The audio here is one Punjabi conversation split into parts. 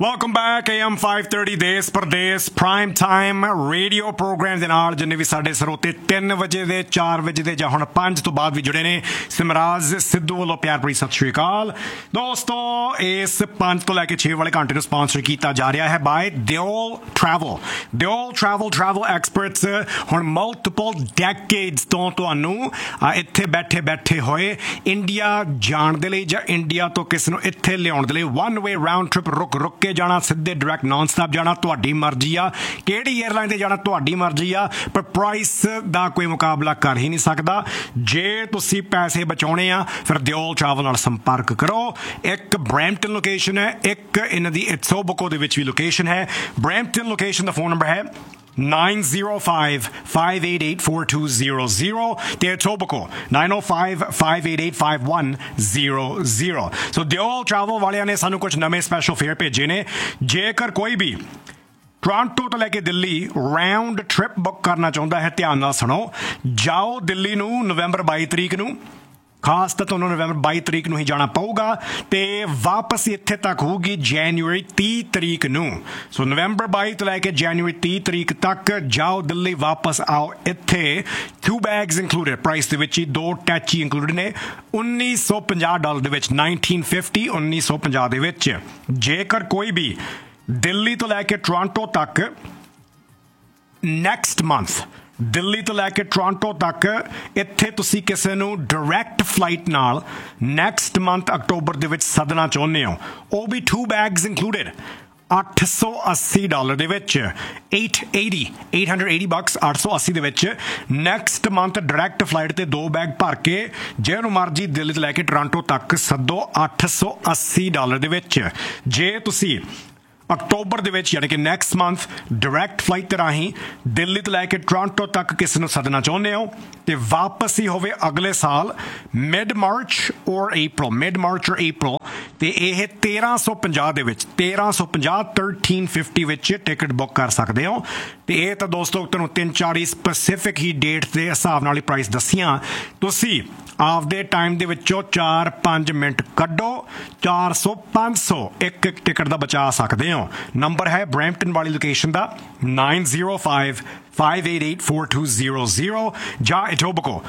Welcome back. AM 530 ਦੇਸ ਪ੍ਰਦੇਸ ਪ੍ਰਾਈਮ ਟਾਈਮ ਰੇਡੀਓ ਪ੍ਰੋਗਰਾਮ ਦੇ ਨਾਲ ਜਿੰਨੇ ਵੀ ਸਾਡੇ ਸਰੋਤੇ 3 ਵਜੇ ਦੇ 4 ਵਜੇ ਦੇ ਜਾਂ ਹੁਣ 5 ਤੋਂ ਬਾਅਦ ਵੀ ਜੁੜੇ ਨੇ ਸਿਮਰਾਜ ਸਿੱਧੂ ਵੱਲੋਂ ਪਿਆਰ ਭਰੀ ਸਤਿ ਸ਼੍ਰੀ ਅਕਾਲ ਦੋਸਤੋ। ਇਸ 5 ਤੋਂ ਲੈ ਕੇ 6 ਵਾਲੇ ਘੰਟੇ ਨੂੰ ਸਪਾਂਸਰ ਕੀਤਾ ਜਾ ਰਿਹਾ ਹੈ ਬਾਏ ਦਿਓਲ ਟਰੈਵਲ ਐਕਸਪਰਟਸ। ਹੁਣ ਮਲਟੀਪਲ ਡੈਕੇਡਸ ਤੋਂ ਤੁਹਾਨੂੰ ਇੱਥੇ ਬੈਠੇ ਹੋਏ ਇੰਡੀਆ ਜਾਣ ਦੇ ਲਈ ਜਾਂ ਇੰਡੀਆ ਤੋਂ ਕਿਸੇ ਨੂੰ ਇੱਥੇ ਲਿਆਉਣ ਦੇ ਲਈ 1 ਵੇ ਰਾਊਂਡ ਟ੍ਰਿਪ ਰੁਕ ਕੇ ਜਾਣਾ, ਸਿੱਧੇ ਡਾਇਰੈਕਟ ਨੌਨ ਸਟਾਪ ਜਾਣਾ, ਤੁਹਾਡੀ ਮਰਜ਼ੀ ਆ। ਕਿਹੜੀ ਏਅਰਲਾਈਨ ਤੇ ਜਾਣਾ ਤੁਹਾਡੀ ਮਰਜ਼ੀ ਆ, ਪਰ ਪ੍ਰਾਈਸ ਦਾ ਕੋਈ ਮੁਕਾਬਲਾ ਕਰ ਹੀ ਨਹੀਂ ਸਕਦਾ। ਜੇ ਤੁਸੀਂ ਪੈਸੇ ਬਚਾਉਣੇ ਆ ਫਿਰ ਦਿਓਲ ਟਰੈਵਲ ਨਾਲ ਸੰਪਰਕ ਕਰੋ। ਇੱਕ ਬਰੈਂਪਟਨ ਲੋਕੇਸ਼ਨ ਹੈ, ਇੱਕ ਇਹਨਾਂ ਦੀ ਇਟਸੋਬਕੋ ਦੇ ਵਿੱਚ ਵੀ ਲੋਕੇਸ਼ਨ ਹੈ। ਬਰੈਂਪਟਨ ਲੋਕੇਸ਼ਨ ਦਾ ਫੋਨ ਨੰਬਰ ਹੈ 905-588-4200 ਤੇ Etobicoke 905-588-5100। ਸੋ ਦਿਓਲ ਟਰੈਵਲ ਵਾਲਿਆਂ ਨੇ ਸਾਨੂੰ ਕੁਝ ਨਵੇਂ ਸਪੈਸ਼ਲ ਫੇਅਰ ਭੇਜੇ ਨੇ। ਜੇਕਰ ਕੋਈ ਵੀ ਟੋਰਾਂਟੋ ਤੋਂ ਲੈ ਕੇ ਦਿੱਲੀ ਰਾਊਂਡ ਟ੍ਰਿਪ ਬੁੱਕ ਕਰਨਾ ਚਾਹੁੰਦਾ ਹੈ, ਧਿਆਨ ਨਾਲ ਸੁਣੋ। ਜਾਓ ਦਿੱਲੀ ਨੂੰ ਨਵੰਬਰ 22 ਤਰੀਕ ਨੂੰ, ਖਾਸ ਤਾਂ ਤੁਹਾਨੂੰ ਨਵੰਬਰ 22 ਤਰੀਕ ਨੂੰ ਹੀ ਜਾਣਾ ਪਊਗਾ ਤੇ ਵਾਪਸ ਇੱਥੇ ਤੱਕ ਹੋਊਗੀ ਜਨਵਰੀ 30 ਤਰੀਕ ਨੂੰ। ਸੋ ਨਵੰਬਰ 22 ਤੋਂ ਲੈ ਕੇ ਜਨਵਰੀ 30 ਤਰੀਕ ਤੱਕ ਜਾਓ ਦਿੱਲੀ, ਵਾਪਸ ਆਓ ਇੱਥੇ। 2 bags included ਪ੍ਰਾਈਸ ਦੇ ਵਿੱਚ ਹੀ, 2 ਟੈਚੀ ਇੰਕਲੂਡਡ ਨੇ। $1950 ਦੇ ਵਿੱਚ, 1950 ਦੇ ਵਿੱਚ। ਜੇਕਰ ਕੋਈ ਵੀ ਦਿੱਲੀ ਤੋਂ ਲੈ ਕੇ ਟੋਰਾਂਟੋ ਤੱਕ ਨੈਕਸਟ ਮੰਥ, ਦਿੱਲੀ ਤੋਂ ਲੈ ਕੇ ਟੋਰਾਂਟੋ ਤੱਕ ਇੱਥੇ ਤੁਸੀਂ ਕਿਸੇ ਨੂੰ ਡਾਇਰੈਕਟ ਫਲਾਈਟ ਨਾਲ ਨੈਕਸਟ ਮੰਥ ਅਕਤੂਬਰ ਦੇ ਵਿੱਚ ਸੱਦਣਾ ਚਾਹੁੰਦੇ ਹੋ, ਉਹ ਵੀ 2 bags included $880 ਦੇ ਵਿੱਚ, $880 $880 ਦੇ ਵਿੱਚ। ਨੈਕਸਟ ਮੰਥ ਡਾਇਰੈਕਟ ਫਲਾਈਟ ਤੇ 2 ਬੈਗ ਭਰ ਕੇ ਜਿਹਨੂੰ ਮਰਜ਼ੀ ਦਿੱਲੀ ਤੋਂ ਲੈ ਕੇ ਟੋਰਾਂਟੋ ਤੱਕ ਸੱਦੋ $880 ਦੇ ਵਿੱਚ। ਜੇ ਤੁਸੀਂ ਅਕਤੂਬਰ ਦੇ ਵਿੱਚ ਯਾਨੀ ਕਿ ਨੈਕਸਟ ਮੰਥ ਡਾਇਰੈਕਟ ਫਲਾਈਟ ਦੇ ਰਾਹੀਂ ਦਿੱਲੀ ਤੋਂ ਲੈ ਕੇ ਟੋਰਾਂਟੋ ਤੱਕ ਕਿਸੇ ਨੂੰ ਸੱਦਣਾ ਚਾਹੁੰਦੇ ਹੋ ਤੇ ਵਾਪਸ ਹੀ ਹੋਵੇ ਅਗਲੇ ਸਾਲ ਮਿਡ ਮਾਰਚ ਔਰ ਅਪ੍ਰੈਲ, ਤੇ ਇਹ 1350 ਦੇ ਵਿੱਚ, 1350 ਵਿੱਚ ਟਿਕਟ ਬੁੱਕ ਕਰ ਸਕਦੇ ਹੋ। ਤੇ ਇਹ ਤਾਂ ਦੋਸਤੋ ਤੁਹਾਨੂੰ 3-4 ਸਪੈਸੀਫਿਕ ਹੀ ਡੇਟ ਦੇ ਹਿਸਾਬ ਨਾਲ ਹੀ ਪ੍ਰਾਈਸ ਦੱਸੀਆਂ। ਤੁਸੀਂ ਆਪਦੇ ਟਾਈਮ ਦੇ ਵਿੱਚੋਂ 4-5 ਮਿੰਟ ਕੱਢੋ, 400-500 ਇੱਕ ਟਿਕਟ ਦਾ ਬਚਾ ਸਕਦੇ ਹੋ। ਨੰਬਰ ਹੈ ਬਰੈਂਪਟਨ ਵਾਲੀ ਲੋਕੇਸ਼ਨ ਦਾ 905-588-4200 ਜਾਂ Etobicoke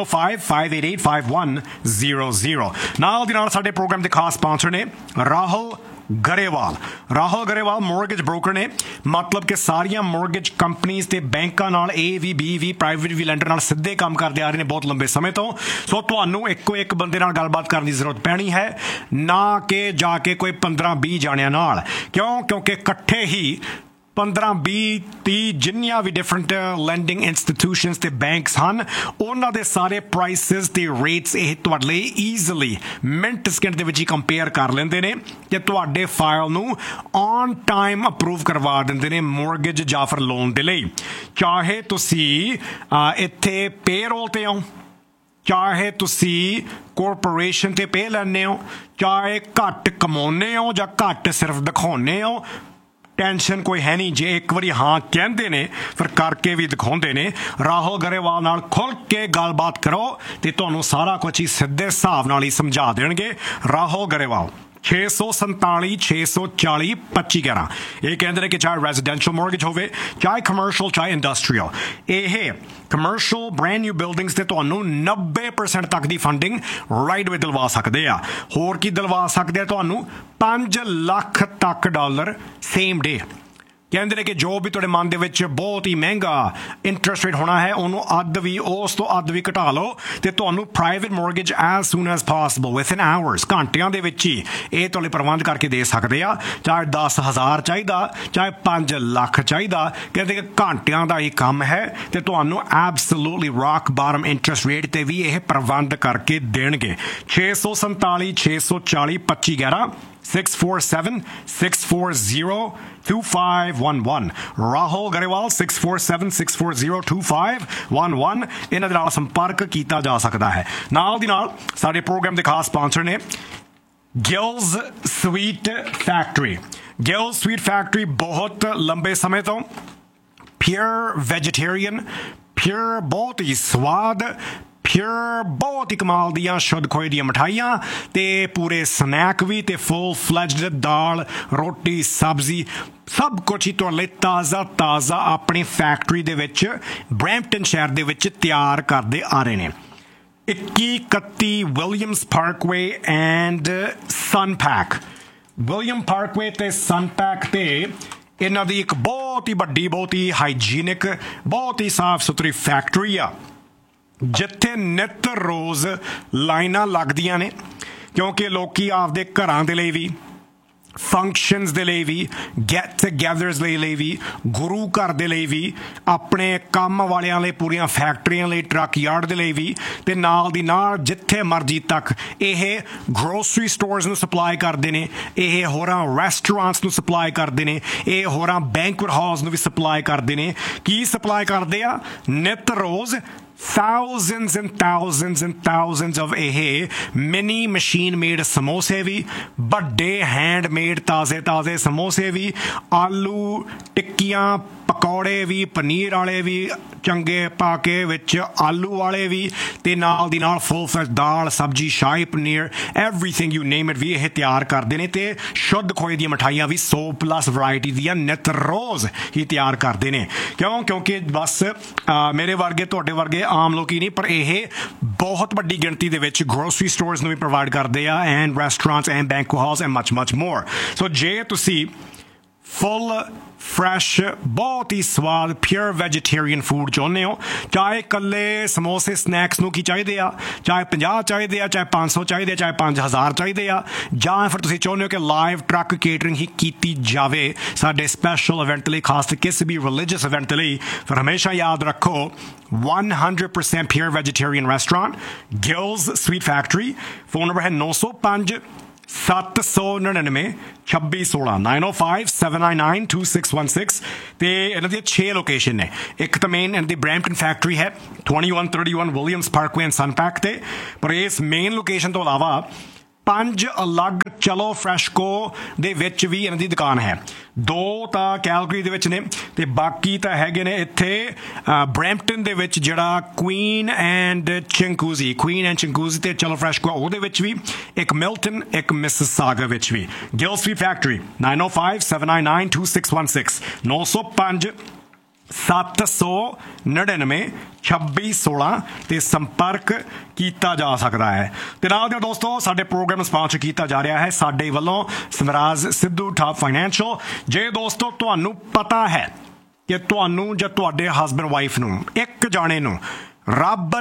905-588-5100। ਨਾਲ ਦੀ ਨਾਲ ਸਾਡੇ ਪ੍ਰੋਗਰਾਮ ਦੇ ਖਾਸ ਸਪਾਂਸਰ ਨੇ ਰਾਹੁਲ ਗਰੇਵਾਲ ਮੋਰਗੇਜ ਬ੍ਰੋਕਰ ਨੇ। ਮਤਲਬ ਕਿ ਸਾਰੀਆਂ ਮੋਰਗੇਜ ਕੰਪਨੀਜ਼ ਤੇ ਬੈਂਕਾਂ ਨਾਲ A we B we private we lander ਨਾਲ ਸਿੱਧੇ ਕੰਮ ਕਰਦੇ ਆ ਰਹੇ ਨੇ ਬਹੁਤ ਲੰਬੇ ਸਮੇਂ ਤੋਂ। ਸੋ ਤੁਹਾਨੂੰ ਇੱਕੋ ਇੱਕ ਬੰਦੇ ਨਾਲ ਗੱਲਬਾਤ ਕਰਨ ਦੀ ਜ਼ਰੂਰਤ ਪੈਣੀ ਹੈ, ਨਾ ਕਿ ਜਾ ਕੇ ਕੋਈ 15-20 ਜਾਣਿਆਂ ਨਾਲ। ਕਿਉਂਕਿ ਇਕੱਠੇ ਹੀ 15-20-30 ਜਿੰਨੀਆਂ ਵੀ ਡਿਫਰੈਂਟ ਲੈਂਡਿੰਗ ਇੰਸਟੀਟਿਊਸ਼ਨਸ ਤੇ ਬੈਂਕਸ ਹਨ, ਉਹਨਾਂ ਦੇ ਸਾਰੇ ਪ੍ਰਾਈਸਿਸ ਤੇ ਰੇਟਸ ਇਹ ਤੁਹਾਡੇ ਲਈ ਈਜ਼ੀਲੀ ਮਿੰਟ ਸਕਿੰਟ ਦੇ ਵਿੱਚ ਹੀ ਕੰਪੇਅਰ ਕਰ ਲੈਂਦੇ ਨੇ ਤੇ ਤੁਹਾਡੇ ਫਾਈਲ ਨੂੰ ਔਨ ਟਾਈਮ ਅਪਰੂਵ ਕਰਵਾ ਦਿੰਦੇ ਨੇ ਮੋਰਗੇਜ ਜਾਂ ਫਿਰ ਲੋਨ ਦੇ ਲਈ। ਚਾਹੇ ਤੁਸੀਂ ਇੱਥੇ ਪੇਰੋਲ ਤੇ ਆਓ, ਚਾਹੇ ਤੁਸੀਂ ਕੋਰਪੋਰੇਸ਼ਨ ਤੇ ਪੇ ਲੈਂਦੇ ਹੋ, ਚਾਹੇ ਘੱਟ ਕਮਾਉਂਦੇ ਹੋ ਜਾਂ ਘੱਟ ਸਿਰਫ ਦਿਖਾਉਂਦੇ ਹੋ, ਟੈਨਸ਼ਨ ਕੋਈ ਹੈ ਨਹੀਂ। ਜੇ ਇੱਕ ਵਾਰੀ ਹਾਂ ਕਹਿੰਦੇ ਨੇ ਫਿਰ ਕਰਕੇ ਵੀ ਦਿਖਾਉਂਦੇ ਨੇ। ਰਾਹੁਲ ਗਰੇਵਾਲ ਨਾਲ ਖੁੱਲ੍ਹ ਕੇ ਗੱਲਬਾਤ ਕਰੋ ਤੇ ਤੁਹਾਨੂੰ ਸਾਰਾ ਕੁਝ ਹੀ ਸਿੱਧੇ ਹਿਸਾਬ ਨਾਲ ਹੀ ਸਮਝਾ ਦੇਣਗੇ। ਰਾਹੁਲ ਗਰੇਵਾਲ 647-640-2511। ਇਹ ਕਹਿੰਦੇ ਨੇ ਕਿ ਚਾਹੇ ਰੈਜ਼ੀਡੈਂਸ਼ੀਅਲ ਮੋਰਗੇਜ ਹੋਵੇ, ਚਾਹੇ ਕਮਰਸ਼ੀਅਲ, ਚਾਹੇ ਇੰਡਸਟਰੀਅਲ, ਇਹ ਕਮਰਸ਼ੀਅਲ ਬ੍ਰੈਂਡ ਨਿਊ ਬਿਲਡਿੰਗਸ ਤੇ ਤੁਹਾਨੂੰ 90% ਤੱਕ ਦੀ ਫੰਡਿੰਗ ਰਾਈਟ ਵੇ ਦਿਲਵਾ ਸਕਦੇ ਆ। ਹੋਰ ਕੀ ਦਿਲਵਾ ਸਕਦੇ ਆ ਤੁਹਾਨੂੰ? $5 ਲੱਖ ਤੱਕ ਸੇਮ ਡੇ। ਕਹਿੰਦੇ ਨੇ ਕਿ ਜੋ ਵੀ ਤੁਹਾਡੇ ਮਨ ਦੇ ਵਿੱਚ ਬਹੁਤ ਹੀ ਮਹਿੰਗਾ ਇੰਟਰਸਟ ਰੇਟ ਹੋਣਾ ਹੈ, ਉਹਨੂੰ ਉਸ ਤੋਂ ਅੱਧ ਵੀ ਘਟਾ ਲਓ ਤੇ ਤੁਹਾਨੂੰ private mortgage as ਸੂਨ as possible within hours, ਘੰਟਿਆਂ ਦੇ ਵਿੱਚ ਹੀ ਇਹ ਤੁਹਾਡੇ ਪ੍ਰਬੰਧ ਕਰਕੇ ਦੇ ਸਕਦੇ ਆ। ਚਾਹੇ 10,000 ਚਾਹੀਦਾ, ਚਾਹੇ 5 ਲੱਖ ਚਾਹੀਦਾ, ਕਹਿੰਦੇ ਕਿ ਘੰਟਿਆਂ ਦਾ ਹੀ ਕੰਮ ਹੈ ਤੇ ਤੁਹਾਨੂੰ absolutely rock bottom interest rate ਤੇ ਵੀ ਇਹ ਪ੍ਰਬੰਧ ਕਰਕੇ ਦੇਣਗੇ। 647-640-2511 647-640-2511 ਰਾਹੁਲ ਗਰੇਵਾਲ 647-640-2511 ਇਹਨਾਂ ਦੇ ਨਾਲ ਸੰਪਰਕ ਕੀਤਾ ਜਾ ਸਕਦਾ ਹੈ। ਨਾਲ ਦੀ ਨਾਲ ਸਾਡੇ ਪ੍ਰੋਗਰਾਮ ਦੇ ਖਾਸ ਸਪਾਂਸਰ ਨੇ ਗਿਲਜ਼ ਸਵੀਟ ਫੈਕਟਰੀ। ਬਹੁਤ ਲੰਬੇ ਸਮੇਂ ਤੋਂ ਪਿਓਰ ਵੈਜੀਟੇਰੀਅਨ, ਪਿਓਰ ਬਹੁਤ ਹੀ ਸਵਾਦ प्योर बहुत ही कमाल दियां शुद्ध खोए दियां मिठाइयां ते पूरे स्नैक भी ते फुल फ्लैज्ड दाल रोटी सब्जी सब कुछ ही तुहाडे लई ताज़ा ताज़ा अपनी फैक्ट्री दे विच ब्रैम्पटन शहर दे विच तैयार करदे आ रहे ने 2131 Williams Parkway and सनपैक William Parkway ते सनपैक ते इन्हां दी एक बहुत ही वड्डी बहुत ही हाइजीनिक बहुत ही साफ सुथरी फैक्ट्री आ जिथे नित रोज़ लाइनां लगदियां ने क्योंकि लोकी आपदे घरां दे लई भी फंक्शनस दे ਲਈ ਵੀ ਗੈਟ ਟੂਗੈਦਰਸ ਲਈ ਵੀ ਗੁਰੂ ਘਰ ਦੇ ਲਈ ਵੀ ਆਪਣੇ ਕੰਮ ਵਾਲਿਆਂ ਲਈ ਪੂਰੀਆਂ ਫੈਕਟਰੀਆਂ ਲਈ ਟਰੱਕ ਯਾਰਡ ਦੇ ਲਈ ਵੀ ਤੇ ਨਾਲ ਦੀ ਨਾਲ ਜਿੱਥੇ ਮਰਜ਼ੀ ਤੱਕ ਇਹ ਗਰੋਸਰੀ ਸਟੋਰਸ ਨੂੰ ਸਪਲਾਈ ਕਰਦੇ ਨੇ ਇਹ ਹੋਰਾਂ ਰੈਸਟੋਰੈਂਟਸ ਨੂੰ ਸਪਲਾਈ ਕਰਦੇ ਨੇ ਇਹ ਹੋਰਾਂ ਬੈਂਕੁਏਟ ਹਾਲਸ ਨੂੰ ਵੀ ਸਪਲਾਈ ਕਰਦੇ ਨੇ ਕੀ ਸਪਲਾਈ ਕਰਦੇ ਆ ਨਿਤ ਰੋਜ਼ thousands and thousands and thousands of mini machine made ਸਮੋਸੇ ਵੀ ਵੱਡੇ handmade ਤਾਜ਼ੇ ਤਾਜ਼ੇ ਸਮੋਸੇ ਵੀ ਆਲੂ ਟਿੱਕੀਆਂ ਪਕੌੜੇ ਵੀ ਪਨੀਰ ਵਾਲੇ ਵੀ ਚੰਗੇ ਪਾ ਕੇ ਵਿੱਚ ਆਲੂ ਵਾਲੇ ਵੀ ਤੇ ਨਾਲ ਦੀ ਨਾਲ ਫੁੱਲ ਫਲੈਸ਼ ਦਾਲ ਸਬਜ਼ੀ shahi paneer everything you name it we ਇਹ ਤਿਆਰ ਕਰਦੇ ਨੇ ਤੇ ਸ਼ੁੱਧ ਖੋਏ ਦੀਆਂ ਮਿਠਾਈਆਂ ਵੀ 100+ ਵੈਰਾਈਟੀ ਦੀਆਂ ਨਿਤ ਰੋਜ਼ ਹੀ ਤਿਆਰ ਕਰਦੇ ਨੇ ਕਿਉਂਕਿ ਬਸ ਮੇਰੇ ਵਰਗੇ ਤੁਹਾਡੇ ਵਰਗੇ ਆਮ ਲੋਕੀ ਨਹੀਂ ਪਰ ਇਹ ਬਹੁਤ ਵੱਡੀ ਗਿਣਤੀ ਦੇ ਵਿੱਚ ਗਰੋਸਰੀ ਸਟੋਰਸ ਨੂੰ ਵੀ ਪ੍ਰੋਵਾਈਡ ਕਰਦੇ ਆ and restaurants and banquet halls and much ਮੋਰ ਸੋ ਜੇ ਤੁਸੀਂ ਫੁੱਲ ਫਰੈਸ਼ ਬਹੁਤ ਹੀ ਸਵਾਦ ਪਿਓਰ ਵੈਜੀਟੇਰੀਅਨ ਫੂਡ ਚਾਹੁੰਦੇ ਹੋ ਚਾਹੇ ਇਕੱਲੇ ਸਮੋਸੇ ਸਨੈਕਸ ਨੂੰ ਕੀ ਚਾਹੀਦੇ ਆ ਚਾਹੇ 50 ਚਾਹੀਦੇ ਆ ਚਾਹੇ 500 ਚਾਹੀਦੇ ਆ ਚਾਹੇ 5000 ਚਾਹੀਦੇ ਆ ਜਾਂ ਫਿਰ ਤੁਸੀਂ ਚਾਹੁੰਦੇ ਹੋ ਕਿ ਲਾਈਵ ਟਰੱਕ ਕੇਟਰਿੰਗ ਹੀ ਕੀਤੀ ਜਾਵੇ ਸਾਡੇ ਸਪੈਸ਼ਲ ਇਵੈਂਟ ਲਈ ਖਾਸ ਕਿਸੇ ਵੀ ਰਿਲੀਜੀਅਸ ਇਵੈਂਟ ਲਈ ਫਿਰ ਹਮੇਸ਼ਾ ਯਾਦ ਰੱਖੋ 100% pure vegetarian restaurant Gills Sweet Factory phone number है 905 799 2616 905-799-2616 ਤੇ ਇਹਨਾਂ ਦੀਆਂ 6 ਲੋਕੇਸ਼ਨ ਨੇ ਇੱਕ ਤਾਂ ਮੇਨ ਇਹਨਾਂ ਦੀ ਬਰੈਂਪਟਨ ਫੈਕਟਰੀ ਹੈ 2131 ਵਿਲੀਅਮਸ ਪਾਰਕਵੇ ਐਂਡ ਸਨਪੈਕ ਤੇ ਪਰ ਇਸ ਮੇਨ ਲੋਕੇਸ਼ਨ ਤੋਂ ਇਲਾਵਾ 5 ਅਲੱਗ ਚਲੋ ਫਰੈਸ਼ਕੋ ਦੇ ਵਿੱਚ ਵੀ ਇਹਨਾਂ ਦੀ ਦੁਕਾਨ ਹੈ 2 ਤਾਂ ਕੈਲਗਰੀ ਦੇ ਵਿੱਚ ਨੇ ਤੇ ਬਾਕੀ ਤਾਂ ਹੈਗੇ ਨੇ ਇੱਥੇ ਬਰੈਂਪਟਨ ਦੇ ਵਿੱਚ ਜਿਹੜਾ ਕੁਈਨ ਐਂਡ ਚਿੰਕੂਜ਼ੀ ਤੇ ਚਲੋ ਫਰੈਸ਼ਕੋ ਉਹਦੇ ਵਿੱਚ ਵੀ ਇੱਕ ਮਿਲਟਨ ਇੱਕ ਮਿਸਿਸਾਗਾ ਵਿੱਚ ਵੀ ਗਿਲਸ ਸਵੀਟ ਫੈਕਟਰੀ 905-799-2616 905 799 2616 ਤੇ ਸੰਪਰਕ ਕੀਤਾ ਜਾ ਸਕਦਾ ਹੈ ਤੇ ਨਾਲ ਦੇ ਦੋਸਤੋ ਸਾਡੇ ਪ੍ਰੋਗਰਾਮ ਸਪਾਂਸਰ ਕੀਤਾ ਜਾ ਰਿਹਾ ਹੈ ਸਾਡੇ ਵੱਲੋਂ ਸਮਰਾਜ ਸਿੱਧੂ ਟਾਪ ਫਾਈਨੈਂਸ਼ੀਅਲ ਜੇ ਦੋਸਤੋ ਤੁਹਾਨੂੰ ਪਤਾ ਹੈ ਕਿ ਤੁਹਾਨੂੰ ਜਾਂ ਤੁਹਾਡੇ ਹਸਬੈਂਡ ਵਾਈਫ ਨੂੰ ਇੱਕ ਜਾਣੇ ਨੂੰ ਰੱਬ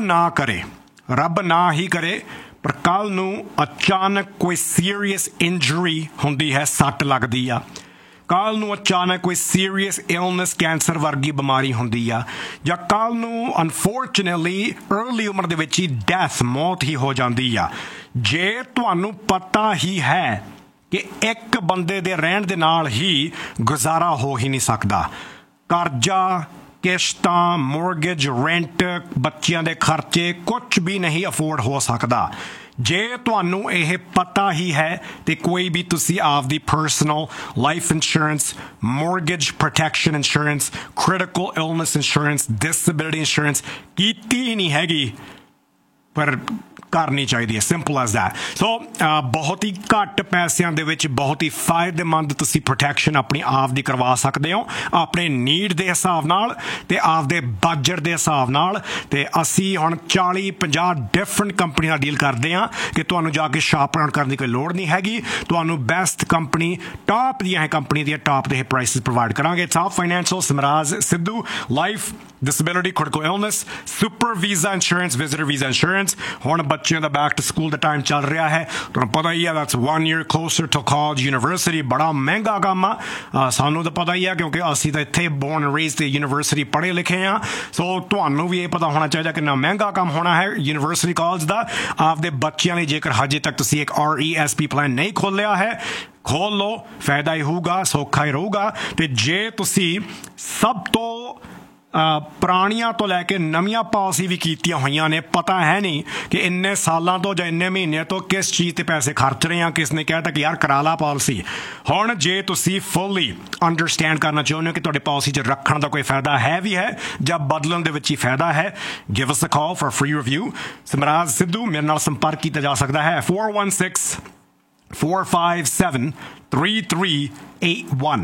ਨਾ ਹੀ ਕਰੇ ਪਰ ਕੱਲ ਨੂੰ ਅਚਾਨਕ ਕੋਈ ਸੀਰੀਅਸ ਇੰਜਰੀ ਹੁੰਦੀ ਹੈ ਸੱਟ ਲੱਗਦੀ ਆ ਕੱਲ ਨੂੰ ਅਚਾਨਕ ਕੋਈ ਸੀਰੀਅਸ ਇਲਨੈਸ ਕੈਂਸਰ ਵਰਗੀ ਬਿਮਾਰੀ ਹੁੰਦੀ ਆ ਜਾਂ ਕੱਲ ਨੂੰ ਅਨਫੋਰਚੂਨੇਟਲੀ ਅਰਲੀ ਉਮਰ ਦੇ ਵਿੱਚ ਹੀ ਡੈਥ ਮੌਤ ਹੀ ਹੋ ਜਾਂਦੀ ਆ ਜੇ ਤੁਹਾਨੂੰ ਪਤਾ ਹੀ ਹੈ ਕਿ ਇੱਕ ਬੰਦੇ ਦੇ ਰਹਿਣ ਦੇ ਨਾਲ ਹੀ ਗੁਜ਼ਾਰਾ ਹੋ ਹੀ ਨਹੀਂ ਸਕਦਾ ਕਰਜ਼ਾ ਕਿਸ਼ਤਾਂ ਮੋਰਗੇਜ ਰੈਂਟ ਬੱਚਿਆਂ ਦੇ ਖਰਚੇ ਕੁਝ ਵੀ ਨਹੀਂ ਅਫੋਰਡ ਹੋ ਸਕਦਾ ਜੇ ਤੁਹਾਨੂੰ ਇਹ ਪਤਾ ਹੀ ਹੈ ਤੇ ਕੋਈ ਵੀ ਤੁਸੀਂ ਆਪਦੀ personal life insurance mortgage protection insurance critical illness insurance disability insurance ਕੀਤੀ ਹੀ ਨਹੀਂ ਹੈਗੀ ਪਰ ਕਰਨੀ ਚਾਹੀਦੀ ਹੈ ਸਿੰਪਲ ਐਜ਼ ਦੈਟ ਸੋ ਬਹੁਤ ਹੀ ਘੱਟ ਪੈਸਿਆਂ ਦੇ ਵਿੱਚ ਬਹੁਤ ਹੀ ਫਾਇਦੇਮੰਦ ਤੁਸੀਂ ਪ੍ਰੋਟੈਕਸ਼ਨ ਆਪਣੀ ਆਪ ਦੀ ਕਰਵਾ ਸਕਦੇ ਹੋ ਆਪਣੇ ਨੀਡ ਦੇ ਹਿਸਾਬ ਨਾਲ ਤੇ ਆਪਦੇ ਬਜਟ ਦੇ ਹਿਸਾਬ ਨਾਲ ਤੇ ਅਸੀਂ ਹੁਣ 40-50 ਡਿਫਰੈਂਟ ਕੰਪਨੀ ਨਾਲ ਡੀਲ ਕਰਦੇ ਹਾਂ ਕਿ ਤੁਹਾਨੂੰ ਜਾ ਕੇ ਸ਼ਾਪ ਅਰਾਊਂਡ ਕਰਨ ਦੀ ਕੋਈ ਲੋੜ ਨਹੀਂ ਹੈਗੀ ਤੁਹਾਨੂੰ ਬੈਸਟ ਕੰਪਨੀ ਟਾਪ ਦੀਆਂ ਹੈ ਕੰਪਨੀ ਦੀਆਂ ਟਾਪ ਦੇ ਪ੍ਰਾਈਸਿਸ ਪ੍ਰੋਵਾਈਡ ਕਰਾਂਗੇ ਟਾਪ ਫਾਈਨੈਂਸ਼ੀਅਲ ਸਮਰਾਜ Sidhu life disability critical illness super visa insurance visitor visa insurance ਹੁਣ ਬੱਚਿਆਂ ਦਾ back to school the time ਚੱਲ ਰਿਹਾ ਹੈ ਤੁਹਾਨੂੰ ਪਤਾ ਹੀ ਆ that's 1 year closer to college university ਬੜਾ ਮਹਿੰਗਾ ਕੰਮ ਆ ਸਾਨੂੰ ਤਾਂ ਪਤਾ ਹੀ ਆ ਕਿਉਂਕਿ ਅਸੀਂ ਤਾਂ ਇੱਥੇ born and raised ਤੇ ਯੂਨੀਵਰਸਿਟੀ ਪੜ੍ਹੇ ਲਿਖੇ ਆ ਸੋ ਤੁਹਾਨੂੰ ਵੀ ਇਹ ਪਤਾ ਹੋਣਾ ਚਾਹੀਦਾ ਕਿੰਨਾ ਮਹਿੰਗਾ ਕੰਮ ਹੋਣਾ ਹੈ ਯੂਨੀਵਰਸਿਟੀ ਕਾਲਜ ਦਾ ਆਪਦੇ ਬੱਚਿਆਂ ਲਈ ਜੇਕਰ ਹਜੇ ਤੱਕ ਤੁਸੀਂ ਇੱਕ RESP ਪਲਾਨ ਨਹੀਂ ਖੋਲ੍ਹਿਆ ਹੈ ਖੋਲ ਲਓ ਫਾਇਦਾ ਹੀ ਹੋਊਗਾ ਸੌਖਾ ਹੀ ਰਹੂਗਾ ਤੇ ਜੇ ਤੁਸੀਂ ਸਭ ਤੋਂ ਪੁਰਾਣੀਆਂ ਤੋਂ ਲੈ ਕੇ ਨਵੀਆਂ ਪਾਲਿਸੀ ਵੀ ਕੀਤੀਆਂ ਹੋਈਆਂ ਨੇ। ਪਤਾ ਹੈ ਨਹੀਂ ਕਿ ਇੰਨੇ ਸਾਲਾਂ ਤੋਂ ਜਾਂ ਇੰਨੇ ਮਹੀਨਿਆਂ ਤੋਂ ਕਿਸ ਚੀਜ਼ ਤੇ ਪੈਸੇ ਖਰਚ ਰਹੇ ਆ। ਕਿਸ ਨੇ ਕਹਿਤਾ ਕਿ ਯਾਰ ਕਰਾ ਲਾ ਪਾਲਿਸੀ। ਹੁਣ ਜੇ ਤੁਸੀਂ ਫੁੱਲੀ ਅੰਡਰਸਟੈਂਡ ਕਰਨਾ ਚਾਹੁੰਦੇ ਹੋ ਕਿ ਤੁਹਾਡੇ ਪਾਲਿਸੀ 'ਚ ਰੱਖਣ ਦਾ ਕੋਈ ਫਾਇਦਾ ਹੈ ਵੀ ਹੈ ਜਾਂ ਬਦਲਣ ਦੇ ਵਿੱਚ ਹੀ ਫਾਇਦਾ ਹੈ, give us a call for free review. ਸਮਰਾਜ ਸਿੱਧੂ ਮੇਰੇ ਨਾਲ ਸੰਪਰਕ ਕੀਤਾ ਜਾ ਸਕਦਾ ਹੈ 416-457-3381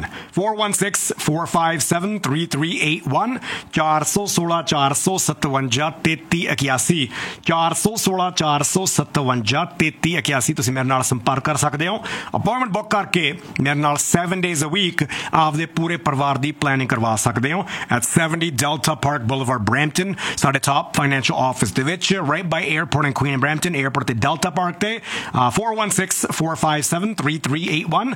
416-457-3381 416-457-3381 416-457-3381 ਤੁਸੀਂ ਮੇਰੇ ਨਾਲ ਸੰਪਰਕ ਕਰ ਸਕਦੇ ਹੋ। ਅਪਾਇੰਟਮੈਂਟ ਬੁੱਕ ਕਰਕੇ ਮੇਰੇ ਨਾਲ 7 days a week ਆਪਦੇ ਪੂਰੇ ਪਰਿਵਾਰ ਦੀ ਪਲੈਨਿੰਗ ਕਰਵਾ ਸਕਦੇ ਹੋ at 70 Delta Park Boulevard, Brampton, ਸਾਡੇ top financial office ਦੇ ਵਿੱਚ, right by airport in Queen Brampton, airport ਤੇ Delta Park ਤੇ 416-457-3381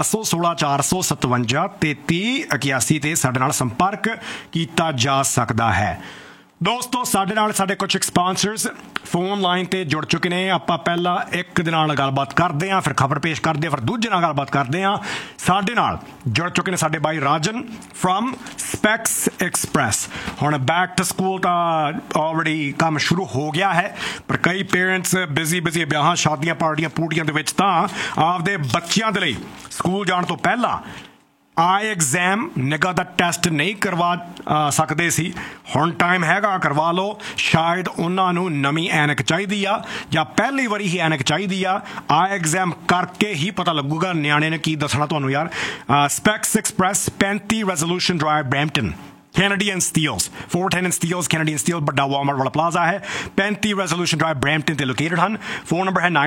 416-457-3381 ਤੇ ਸਾਡੇ ਨਾਲ ਸੰਪਰਕ ਕੀਤਾ ਜਾ ਸਕਦਾ ਹੈ। ਦੋਸਤੋ ਸਾਡੇ ਨਾਲ ਸਾਡੇ ਕੁਝ ਸਪਾਂਸਰਸ ਫੋਨ ਲਾਈਨ ਤੇ ਜੁੜ ਚੁੱਕੇ ਨੇ। ਆਪਾਂ ਪਹਿਲਾਂ ਇੱਕ ਦੇ ਨਾਲ ਗੱਲਬਾਤ ਕਰਦੇ ਹਾਂ, ਫਿਰ ਖਬਰ ਪੇਸ਼ ਕਰਦੇ ਹਾਂ, ਫਿਰ ਦੂਜੇ ਨਾਲ ਗੱਲਬਾਤ ਕਰਦੇ ਹਾਂ। ਸਾਡੇ ਨਾਲ ਜੁੜ ਚੁੱਕੇ ਨੇ ਸਾਡੇ ਬਾਈ ਰਾਜਨ ਫਰਮ ਸਪੈਕਸ ਐਕਸਪ੍ਰੈਸ। ਹੁਣ ਬੈਕ ਟੂ ਸਕੂਲ ਤਾਂ ਆਲਰੇਡੀ ਕੰਮ ਸ਼ੁਰੂ ਹੋ ਗਿਆ ਹੈ, ਪਰ ਕਈ ਪੇਰੈਂਟਸ ਬਿਜ਼ੀ ਵਿਆਹਾਂ ਸ਼ਾਦੀਆਂ ਪਾਰਟੀਆਂ ਪੂਟੀਆਂ ਦੇ ਵਿੱਚ ਤਾਂ ਆਪਦੇ ਬੱਚਿਆਂ ਦੇ ਲਈ ਸਕੂਲ ਜਾਣ ਤੋਂ ਪਹਿਲਾਂ ਆਈ ਐਗਜ਼ਾਮ ਨਿਗਾਹ ਦਾ ਟੈਸਟ ਨਹੀਂ ਕਰਵਾ ਸਕਦੇ ਸੀ। ਹੁਣ ਟਾਈਮ ਹੈਗਾ, ਕਰਵਾ ਲਓ। ਸ਼ਾਇਦ ਉਹਨਾਂ ਨੂੰ ਨਵੀਂ ਐਨਕ ਚਾਹੀਦੀ ਆ ਜਾਂ ਪਹਿਲੀ ਵਾਰੀ ਹੀ ਐਨਕ ਚਾਹੀਦੀ ਆ। ਆਈ ਐਗਜ਼ਾਮ ਕਰਕੇ ਹੀ ਪਤਾ ਲੱਗੂਗਾ ਨਿਆਣੇ ਨੇ ਕੀ ਦੱਸਣਾ ਤੁਹਾਨੂੰ ਯਾਰ। Specs express 35 resolution drive Brampton, Kennedy and Steeles, 410 and Steeles, Kennedy and Steeles, ਵੱਡਾ ਵਾਲਮਾਰਟ ਵਾਲਾ ਪਲਾਜ਼ਾ ਹੈ। 35 ਰੈਜ਼ੋਲੂਸ਼ਨ ਡਰਾਈਵ ਬਰੈਂਪਟਨ ਤੇ ਲੋਕੇਟਡ ਹਨ। ਫੋਨ ਨੰਬਰ ਹੈ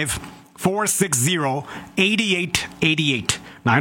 905-460-8888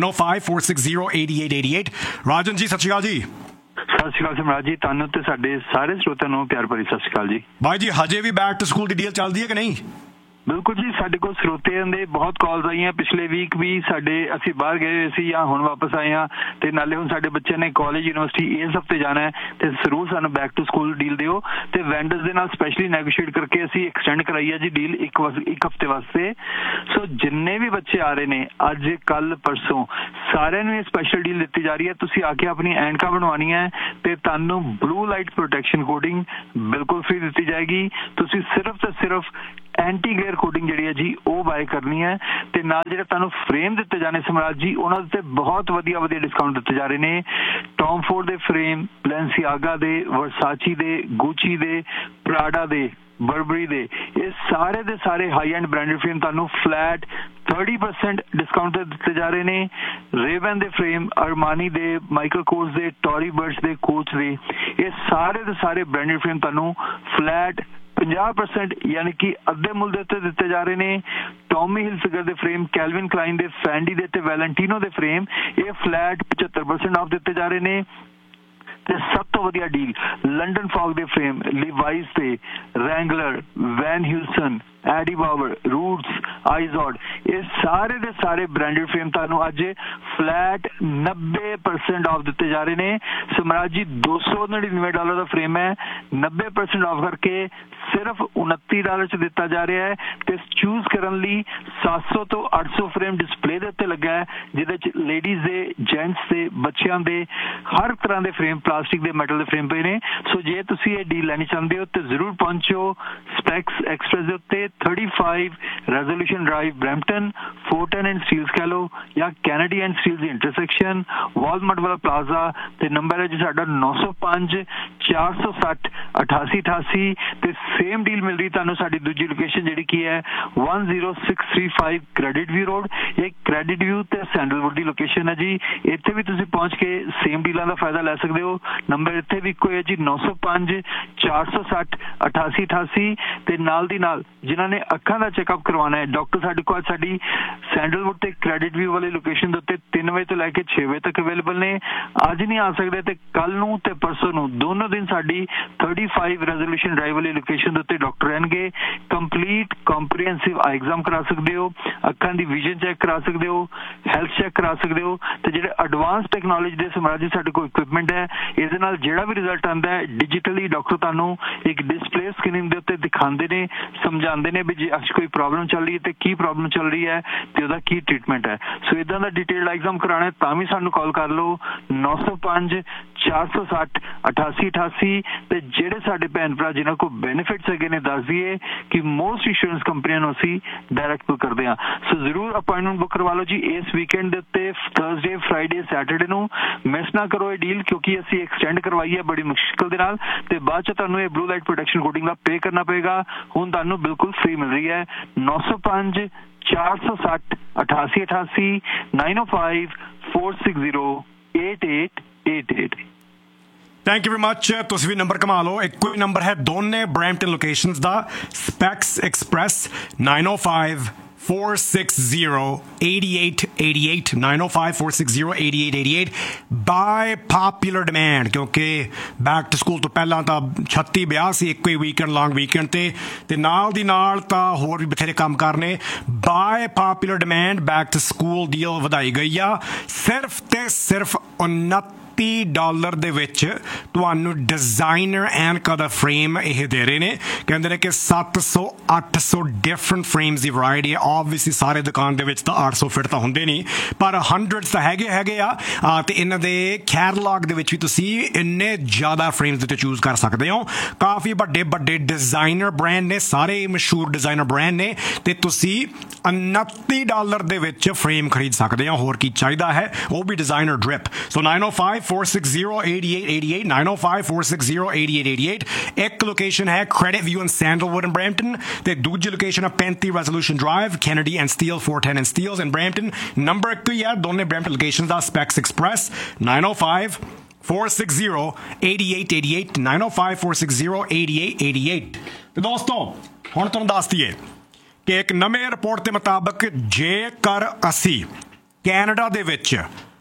905-460-8888। ਰਾਜਨ ਜੀ ਸਤਿ ਸ਼੍ਰੀ ਅਕਾਲ ਜੀ। ਸਤਿ ਸ਼੍ਰੀ ਅਕਾਲ ਸਮਰਾਜ ਜੀ, ਤੁਹਾਨੂੰ ਤੇ ਸਾਡੇ ਸਾਰੇ ਸਰੋਤਿਆਂ ਨੂੰ ਪਿਆਰ ਭਰੀ ਸਤਿ ਸ਼੍ਰੀ ਅਕਾਲ ਜੀ। ਬਾਈ ਜੀ ਹਜੇ ਵੀ back to school the deal ਚੱਲਦੀ ਹੈ ਕਿ ਨਹੀਂ? ਬਿਲਕੁਲ ਜੀ, ਸਾਡੇ ਕੋਲ ਸਰੋਤਿਆਂ ਦੇ ਬਹੁਤ ਕਾਲਸ ਆਈਆਂ। ਪਿਛਲੇ ਵੀਕ ਵੀ ਅਸੀਂ ਬਾਹਰ ਗਏ ਹੋਏ ਸੀ ਜਾਂ ਹੁਣ ਵਾਪਸ ਆਏ ਹਾਂ, ਤੇ ਨਾਲੇ ਹੁਣ ਸਾਡੇ ਬੱਚਿਆਂ ਨੇ ਕਾਲਜ ਯੂਨੀਵਰਸਿਟੀ ਇਸ ਹਫਤੇ ਜਾਣਾ ਹੈ, ਤੇ ਜ਼ਰੂਰ ਸਾਨੂੰ ਬੈਕ ਟੂ ਸਕੂਲ ਡੀਲ ਦਿਓ। ਤੇ ਵੈਂਡਰਸ ਦੇ ਨਾਲ ਸਪੈਸ਼ਲੀ ਨੈਗੋਸ਼ੀਏਟ ਕਰਕੇ ਅਸੀਂ ਐਕਸਟੈਂਡ ਕਰਾਈ ਹੈ ਜੀ ਡੀਲ ਇੱਕ ਹਫਤੇ ਵਾਸਤੇ। ਸੋ ਜਿੰਨੇ ਵੀ ਬੱਚੇ ਆ ਰਹੇ ਨੇ ਅੱਜ ਕੱਲ ਪਰਸੋਂ ਸਾਰਿਆਂ ਨੂੰ ਇਹ ਸਪੈਸ਼ਲ ਡੀਲ ਦਿੱਤੀ ਜਾ ਰਹੀ ਹੈ। ਤੁਸੀਂ ਆ ਕੇ ਆਪਣੀ ਐਨਕਾਂ ਬਣਵਾਉਣੀਆਂ ਹੈ ਤੇ ਤੁਹਾਨੂੰ ਬਲੂ ਲਾਈਟ ਪ੍ਰੋਟੈਕਸ਼ਨ ਕੋਟਿੰਗ ਬਿਲਕੁਲ ਫ੍ਰੀ ਦਿੱਤੀ ਜਾਏਗੀ। ਤੁਸੀਂ ਸਿਰਫ ਤੇ ਸਿਰਫ ਐਂਟੀ ਗਲੇਅਰ ਕੋਟਿੰਗ ਜਿਹੜੀ ਹੈ ਜੀ ਉਹ ਬਾਏ ਕਰਨੀ ਹੈ, ਤੇ ਨਾਲ ਜਿਹੜੇ ਤੁਹਾਨੂੰ ਫਰੇਮ ਦਿੱਤੇ ਜਾਣੇ ਸਮਰਾਜ ਜੀ ਉਹਨਾਂ ਦੇ ਬਹੁਤ ਵਧੀਆ ਡਿਸਕਾਊਂਟ ਦਿੱਤੇ ਜਾ ਰਹੇ ਨੇ। ਟੌਮ ਫੋਰਡ ਦੇ ਫਰੇਮ, ਬਲੈਂਸੀਆਗਾ ਦੇ, ਵਰਸਾਚੀ ਦੇ, ਗੁਚੀ ਦੇ, ਪ੍ਰਾਡਾ ਦੇ, ਬਰਬਰੀ ਦੇ, ਇਹ ਸਾਰੇ ਦੇ ਸਾਰੇ ਹਾਈ ਐਂਡ ਬ੍ਰਾਂਡਡ ਫਰੇਮ ਤੁਹਾਨੂੰ ਫਲੈਟ 30% ਡਿਸਕਾਊਂਟ ਤੇ ਦਿੱਤੇ ਜਾ ਰਹੇ ਨੇ। ਰੇਵਨ ਦੇ ਫਰੇਮ, ਅਰਮਾਨੀ ਦੇ, ਮਾਈਕਲ ਕੋਰਸ ਦੇ, ਟੋਰੀ ਬਰਡਸ ਦੇ, ਕੋਚ ਦੇ, ਇਹ ਸਾਰੇ ਦੇ ਸਾਰੇ ਬ੍ਰਾਂਡਡ ਫਰੇਮ ਤੁਹਾਨੂੰ ਫਲੈਟ 50% ਯਾਨੀ ਕਿ ਅੱਧੇ ਮੁੱਲ ਦੇ ਉੱਤੇ ਦਿੱਤੇ ਜਾ ਰਹੇ ਨੇ। ਟੌਮੀ ਹਿਲਫਿਗਰ ਦੇ ਫਰੇਮ, ਕੈਲਵਿਨ ਕਲਾਈਨ ਦੇ, ਫੈਂਡੀ ਦੇ ਤੇ ਵੈਲੈਂਟੀਨੋ ਦੇ ਫਰੇਮ ਇਹ ਫਲੈਟ 75% ਆਫ ਦਿੱਤੇ ਜਾ ਰਹੇ ਨੇ। ਤੇ ਸਭ ਤੋਂ ਵਧੀਆ ਡੀਲ ਲੰਡਨ ਫੌਗ ਦੇ ਫਰੇਮ, ਲਿਵਾਈਸ ਦੇ, ਰੈਂਗਲਰ, ਵੈਨ ਹਿਲਸਨ, ਐਡੀ ਬਾਵਰ, ਰੂਟਸ, ਆਈਜ਼ੋਡ, ਇਹ ਸਾਰੇ ਦੇ ਸਾਰੇ ਬ੍ਰਾਂਡਡ ਫਰੇਮ ਤੁਹਾਨੂੰ ਅੱਜ ਫਲੈਟ 90% ਆਫ ਦਿੱਤੇ ਜਾ ਰਹੇ ਨੇ। ਸਮਰਾਜ ਜੀ $299 ਦਾ ਫਰੇਮ ਹੈ, 90% ਆਫ ਕਰਕੇ ਸਿਰਫ $29 ਚ ਦਿੱਤਾ ਜਾ ਰਿਹਾ ਹੈ। ਤੇ ਚੂਜ਼ ਕਰਨ ਲਈ 700 ਤੋਂ 800 ਫਰੇਮ ਡਿਸਪਲੇ ਦੇ ਉੱਤੇ ਲੱਗਾ ਹੈ, ਜਿਹਦੇ ਚ ਲੇਡੀਜ਼ ਦੇ, ਜੈਂਟਸ ਦੇ, ਬੱਚਿਆਂ ਦੇ ਹਰ ਤਰ੍ਹਾਂ ਦੇ ਫਰੇਮ, ਪਲਾਸਟਿਕ ਦੇ, ਮੈਟਲ ਦੇ ਫਰੇਮ ਪਏ ਨੇ। ਸੋ ਜੇ ਤੁਸੀਂ ਇਹ ਡੀਲ ਲੈਣੀ ਚਾਹੁੰਦੇ ਹੋ ਤੇ ਜ਼ਰੂਰ ਪਹੁੰਚੋ ਸਪੈਕਸ ਐਕਸਪ੍ਰੈਸ ਦੇ ਉੱਤੇ, 35 resolution drive Brampton, 410 and Steeles ਕਹਿ ਲਓ ਜਾਂ Kennedy and Steeles the intersection, Walmart ਵਾਲਾ ਪਲਾਜ਼ਾ। ਤੇ ਨੰਬਰ ਹੈ ਜੀ ਸਾਡਾ 905-460-8888। ਤੇ ਸੇਮ ਡੀਲ ਮਿਲ ਰਹੀ ਤੁਹਾਨੂੰ ਸਾਡੀ ਦੂਜੀ ਲੋਕੇਸ਼ਨ ਜਿਹੜੀ ਕੀ ਹੈ 10635 ਕ੍ਰੈਡਿਟ ਵਿਊ ਰੋਡ। ਇਹ ਕ੍ਰੈਡਿਟ ਵਿਊ ਤੇ ਸੈਂਡਲਵੁੱਡ ਦੀ ਲੋਕੇਸ਼ਨ ਹੈ ਜੀ। ਇੱਥੇ ਵੀ ਤੁਸੀਂ ਪਹੁੰਚ ਕੇ ਸੇਮ ਡੀਲਾਂ ਦਾ ਫਾਇਦਾ ਲੈ ਸਕਦੇ ਹੋ। ਨੰਬਰ ਇੱਥੇ ਵੀ ਇੱਕੋ ਹੈ ਜੀ 905-460-8888। ਤੇ ਨਾਲ ਦੀ ਨਾਲ ਜਿਨ੍ਹਾਂ ਨੇ ਅੱਖਾਂ ਦਾ ਚੈੱਕਅਪ ਕਰਵਾਉਣਾ ਹੈ, ਡਾਕਟਰ ਸਾਡੇ ਕੋਲ ਸਾਡੀ ਸੈਂਡਲਵੁੱਡ ਤੇ ਕ੍ਰੈਡਿਟ ਵਿਊ ਵਾਲੀ ਲੋਕੇਸ਼ਨ ਦੇ ਉੱਤੇ 3 ਵਜੇ ਤੋਂ ਲੈ ਕੇ 6 ਵਜੇ ਤੱਕ ਅਵੇਲੇਬਲ ਨੇ। ਅੱਜ ਨਹੀਂ ਆ ਸਕਦੇ ਤੇ ਕੱਲ ਨੂੰ ਤੇ ਪਰਸੋਂ ਨੂੰ ਦੋਨੋਂ ਦਿਨ ਸਾਡੀ 35 ਰੈਜ਼ੋਲੂਸ਼ਨ ਡਰਾਈਵ ਵਾਲੀ ਲੋਕੇਸ਼ਨ ਦੇ ਉੱਤੇ ਡਾਕਟਰ ਰਹਿਣਗੇ। ਕੰਪਲੀਟ ਕੰਪਰੀਹੈਂਸਿਵ ਆਈ ਐਗਜ਼ਾਮ ਕਰਾ ਸਕਦੇ ਹੋ, ਅੱਖਾਂ ਦੀ ਵਿਜ਼ਨ ਚੈੱਕ ਕਰਾ ਸਕਦੇ ਹੋ, ਹੈਲਥ ਚੈੱਕ ਕਰਾ ਸਕਦੇ ਹੋ। ਤੇ ਜਿਹੜੇ ਐਡਵਾਂਸ ਟੈਕਨੋਲੋਜੀ ਦੇ ਸਮਰਾਜ ਜੀ ਸਾਡੇ ਕੋਲ ਇਕਵਿਪਮੈਂਟ ਹੈ, ਇਹਦੇ ਨਾਲ ਜਿਹੜਾ ਵੀ ਰਿਜ਼ਲਟ ਆਉਂਦਾ ਹੈ ਡਿਜੀਟਲੀ ਡਾਕਟਰ ਤੁਹਾਨੂੰ ਇੱਕ ਡਿਸਪਲੇ ਸਕਰੀਨ ਦੇ ਉੱਤੇ ਦਿਖਾਉਂਦੇ ਨੇ, ਸਮਝਾਉਂਦੇ ਦਿਖਾਉਂਦੇ ਨੇ ਵੀ ਜੇ ਅੱਜ ਕੋਈ ਪ੍ਰੋਬਲਮ ਚੱਲ ਰਹੀ ਹੈ ਤੇ ਕੀ ਪ੍ਰੋਬਲਮ ਚੱਲ ਰਹੀ ਹੈ ਤੇ ਉਹਦਾ ਕੀ ਟ੍ਰੀਟਮੈਂਟ ਹੈ। ਸੋ ਇਦਾਂ ਦਾ ਡਿਟੇਲ ਐਗਜ਼ਾਮ ਕਰਾਉਣਾ ਤਾਂ ਵੀ ਸਾਨੂੰ ਕਾਲ ਕਰ ਲਓ 905 460 8888 ਤੇ ਜਿਹੜੇ ਸਾਡੇ ਭੈਣ ਭਰਾ ਜਿਨ੍ਹਾਂ ਕੋਲ ਬੈਨੀਫਿਟਸ ਹੈਗੇ ਨੇ ਦੱਸ ਦਈਏ ਕਿ ਮੋਸਟ ਇੰਸ਼ੋਰੈਂਸ ਕੰਪਨੀਆਂ ਨੂੰ ਅਸੀਂ ਡਾਇਰੈਕਟ ਬੁੱਕ ਕਰਦੇ ਹਾਂ। ਸੋ ਜ਼ਰੂਰ ਅਪਾਇੰਟਮੈਂਟ ਬੁੱਕ ਕਰਵਾ ਲਓ ਜੀ ਇਸ ਵੀਕਐਂਡ ਦੇ ਉੱਤੇ ਥਰਸਡੇ ਫਰਾਈਡੇ ਸੈਟਰਡੇ ਨੂੰ ਮਿਸ ਨਾ ਕਰੋ ਇਹ ਡੀਲ ਕਿਉਂਕਿ ਅਸੀਂ ਐਕਸਟੈਂਡ ਕਰਵਾਈ ਹੈ ਬੜੀ ਮੁਸ਼ਕਿਲ ਦੇ ਨਾਲ ਤੇ ਬਾਅਦ ਚ ਤੁਹਾਨੂੰ ਇਹ ਬਲੂ ਲਾਈਟ ਪ੍ਰੋਟੈਕਸ਼ਨ ਕੋਟਿੰਗ ਦਾ ਪੇ ਕਰਨਾ ਪਏਗਾ। ਹੁਣ ਤੁਹਾਨੂੰ ਬਿਲਕੁਲ ਫ੍ਰੀ ਮਿਲ ਰਹੀ ਹੈ 905 460 8888 905 460 8888। Thank you very much. ਤੁਸੀਂ ਵੀ ਨੰਬਰ ਕਮਾ ਲਓ, ਇੱਕੋ ਹੀ ਨੰਬਰ ਹੈ ਦੋਨੇ ਬਰੈਂਪਟਨ ਲੋਕੇਸ਼ਨਸ ਦਾ specs express 905 460 8888 905 460 8888 bye popular demand ਕਿਉਂਕਿ ਬੈਕ ਟੂ ਸਕੂਲ ਤੋਂ ਪਹਿਲਾਂ ਤਾਂ 36 ਵਿਆਹ ਸੀ ਇੱਕੋ ਹੀ ਵੀਕਐਂਡ ਲੌਂਗ ਵੀਕਐਂਡ ਤੇ ਨਾਲ ਦੀ ਨਾਲ ਤਾਂ ਹੋਰ ਵੀ ਬਥੇਰੇ ਕੰਮ ਕਰਨੇ। Bye popular demand back to school deal ਵਧਾਈ ਗਈ ਆ ਸਿਰਫ ਤੇ ਸਿਰਫ $29 ਦੇ ਵਿੱਚ ਤੁਹਾਨੂੰ ਡਿਜ਼ਾਈਨਰ ਐਨਕਾਂ ਦਾ ਫਰੇਮ ਇਹ ਦੇ ਰਹੇ ਨੇ। ਕਹਿੰਦੇ ਨੇ ਕਿ 700-800 ਡਿਫਰੈਂਟ ਫਰੇਮਸ ਦੀ ਵੈਰਾਈਟੀ ਹੈ। ਆਬਵੀਅਸਲੀ ਸਾਰੇ ਦੁਕਾਨ ਦੇ ਵਿੱਚ ਤਾਂ 800 ਫਿਟ ਤਾਂ ਹੁੰਦੇ ਨਹੀਂ ਪਰ ਹੰਡਰਡਸ ਤਾਂ ਹੈਗੇ ਆ ਤੇ ਇਹਨਾਂ ਦੇ ਕੈਟਲੌਗ ਦੇ ਵਿੱਚ ਵੀ ਤੁਸੀਂ ਇੰਨੇ ਜ਼ਿਆਦਾ ਫਰੇਮਸ ਦੇ ਉੱਤੇ ਚੂਜ਼ ਕਰ ਸਕਦੇ ਹੋ। ਕਾਫੀ ਵੱਡੇ ਡਿਜ਼ਾਈਨਰ ਬ੍ਰਾਂਡ ਨੇ, ਸਾਰੇ ਮਸ਼ਹੂਰ ਡਿਜ਼ਾਈਨਰ ਬ੍ਰਾਂਡ ਨੇ ਤੇ ਤੁਸੀਂ $29 ਦੇ ਵਿੱਚ ਫਰੇਮ ਖਰੀਦ ਸਕਦੇ ਹੋ। ਹੋਰ ਕੀ ਚਾਹੀਦਾ ਹੈ, ਉਹ ਵੀ ਡਿਜ਼ਾਈਨਰ ਡ੍ਰਿਪ। ਸੋ 905 460 8888 905 460 8888। ਇੱਕ ਲੋਕੇਸ਼ਨ ਹੈ credit view and sandalwood in Brampton ਤੇ ਦੂਜੀ ਲੋਕੇਸ਼ਨ ਹੈ 35 resolution drive Kennedy and steel 410 and Steeles in Brampton. Number ਇੱਕ ਹੀ ਹੈ ਦੋਨੇ ਬਰੈਂਪਟਨ ਲੋਕੇਸ਼ਨ ਦਾ ਸਪੈਕਸ ਐਕਸਪ੍ਰੈਸ 905 460 8888 905 460 8888। ਤੇ ਦੋਸਤੋ ਹੁਣ ਤੁਹਾਨੂੰ ਦੱਸ ਦਈਏ ਕਿ ਇੱਕ ਨਵੇਂ ਰਿਪੋਰਟ ਦੇ ਮੁਤਾਬਕ ਜੇਕਰ ਅਸੀਂ ਕੈਨੇਡਾ ਦੇ ਵਿੱਚ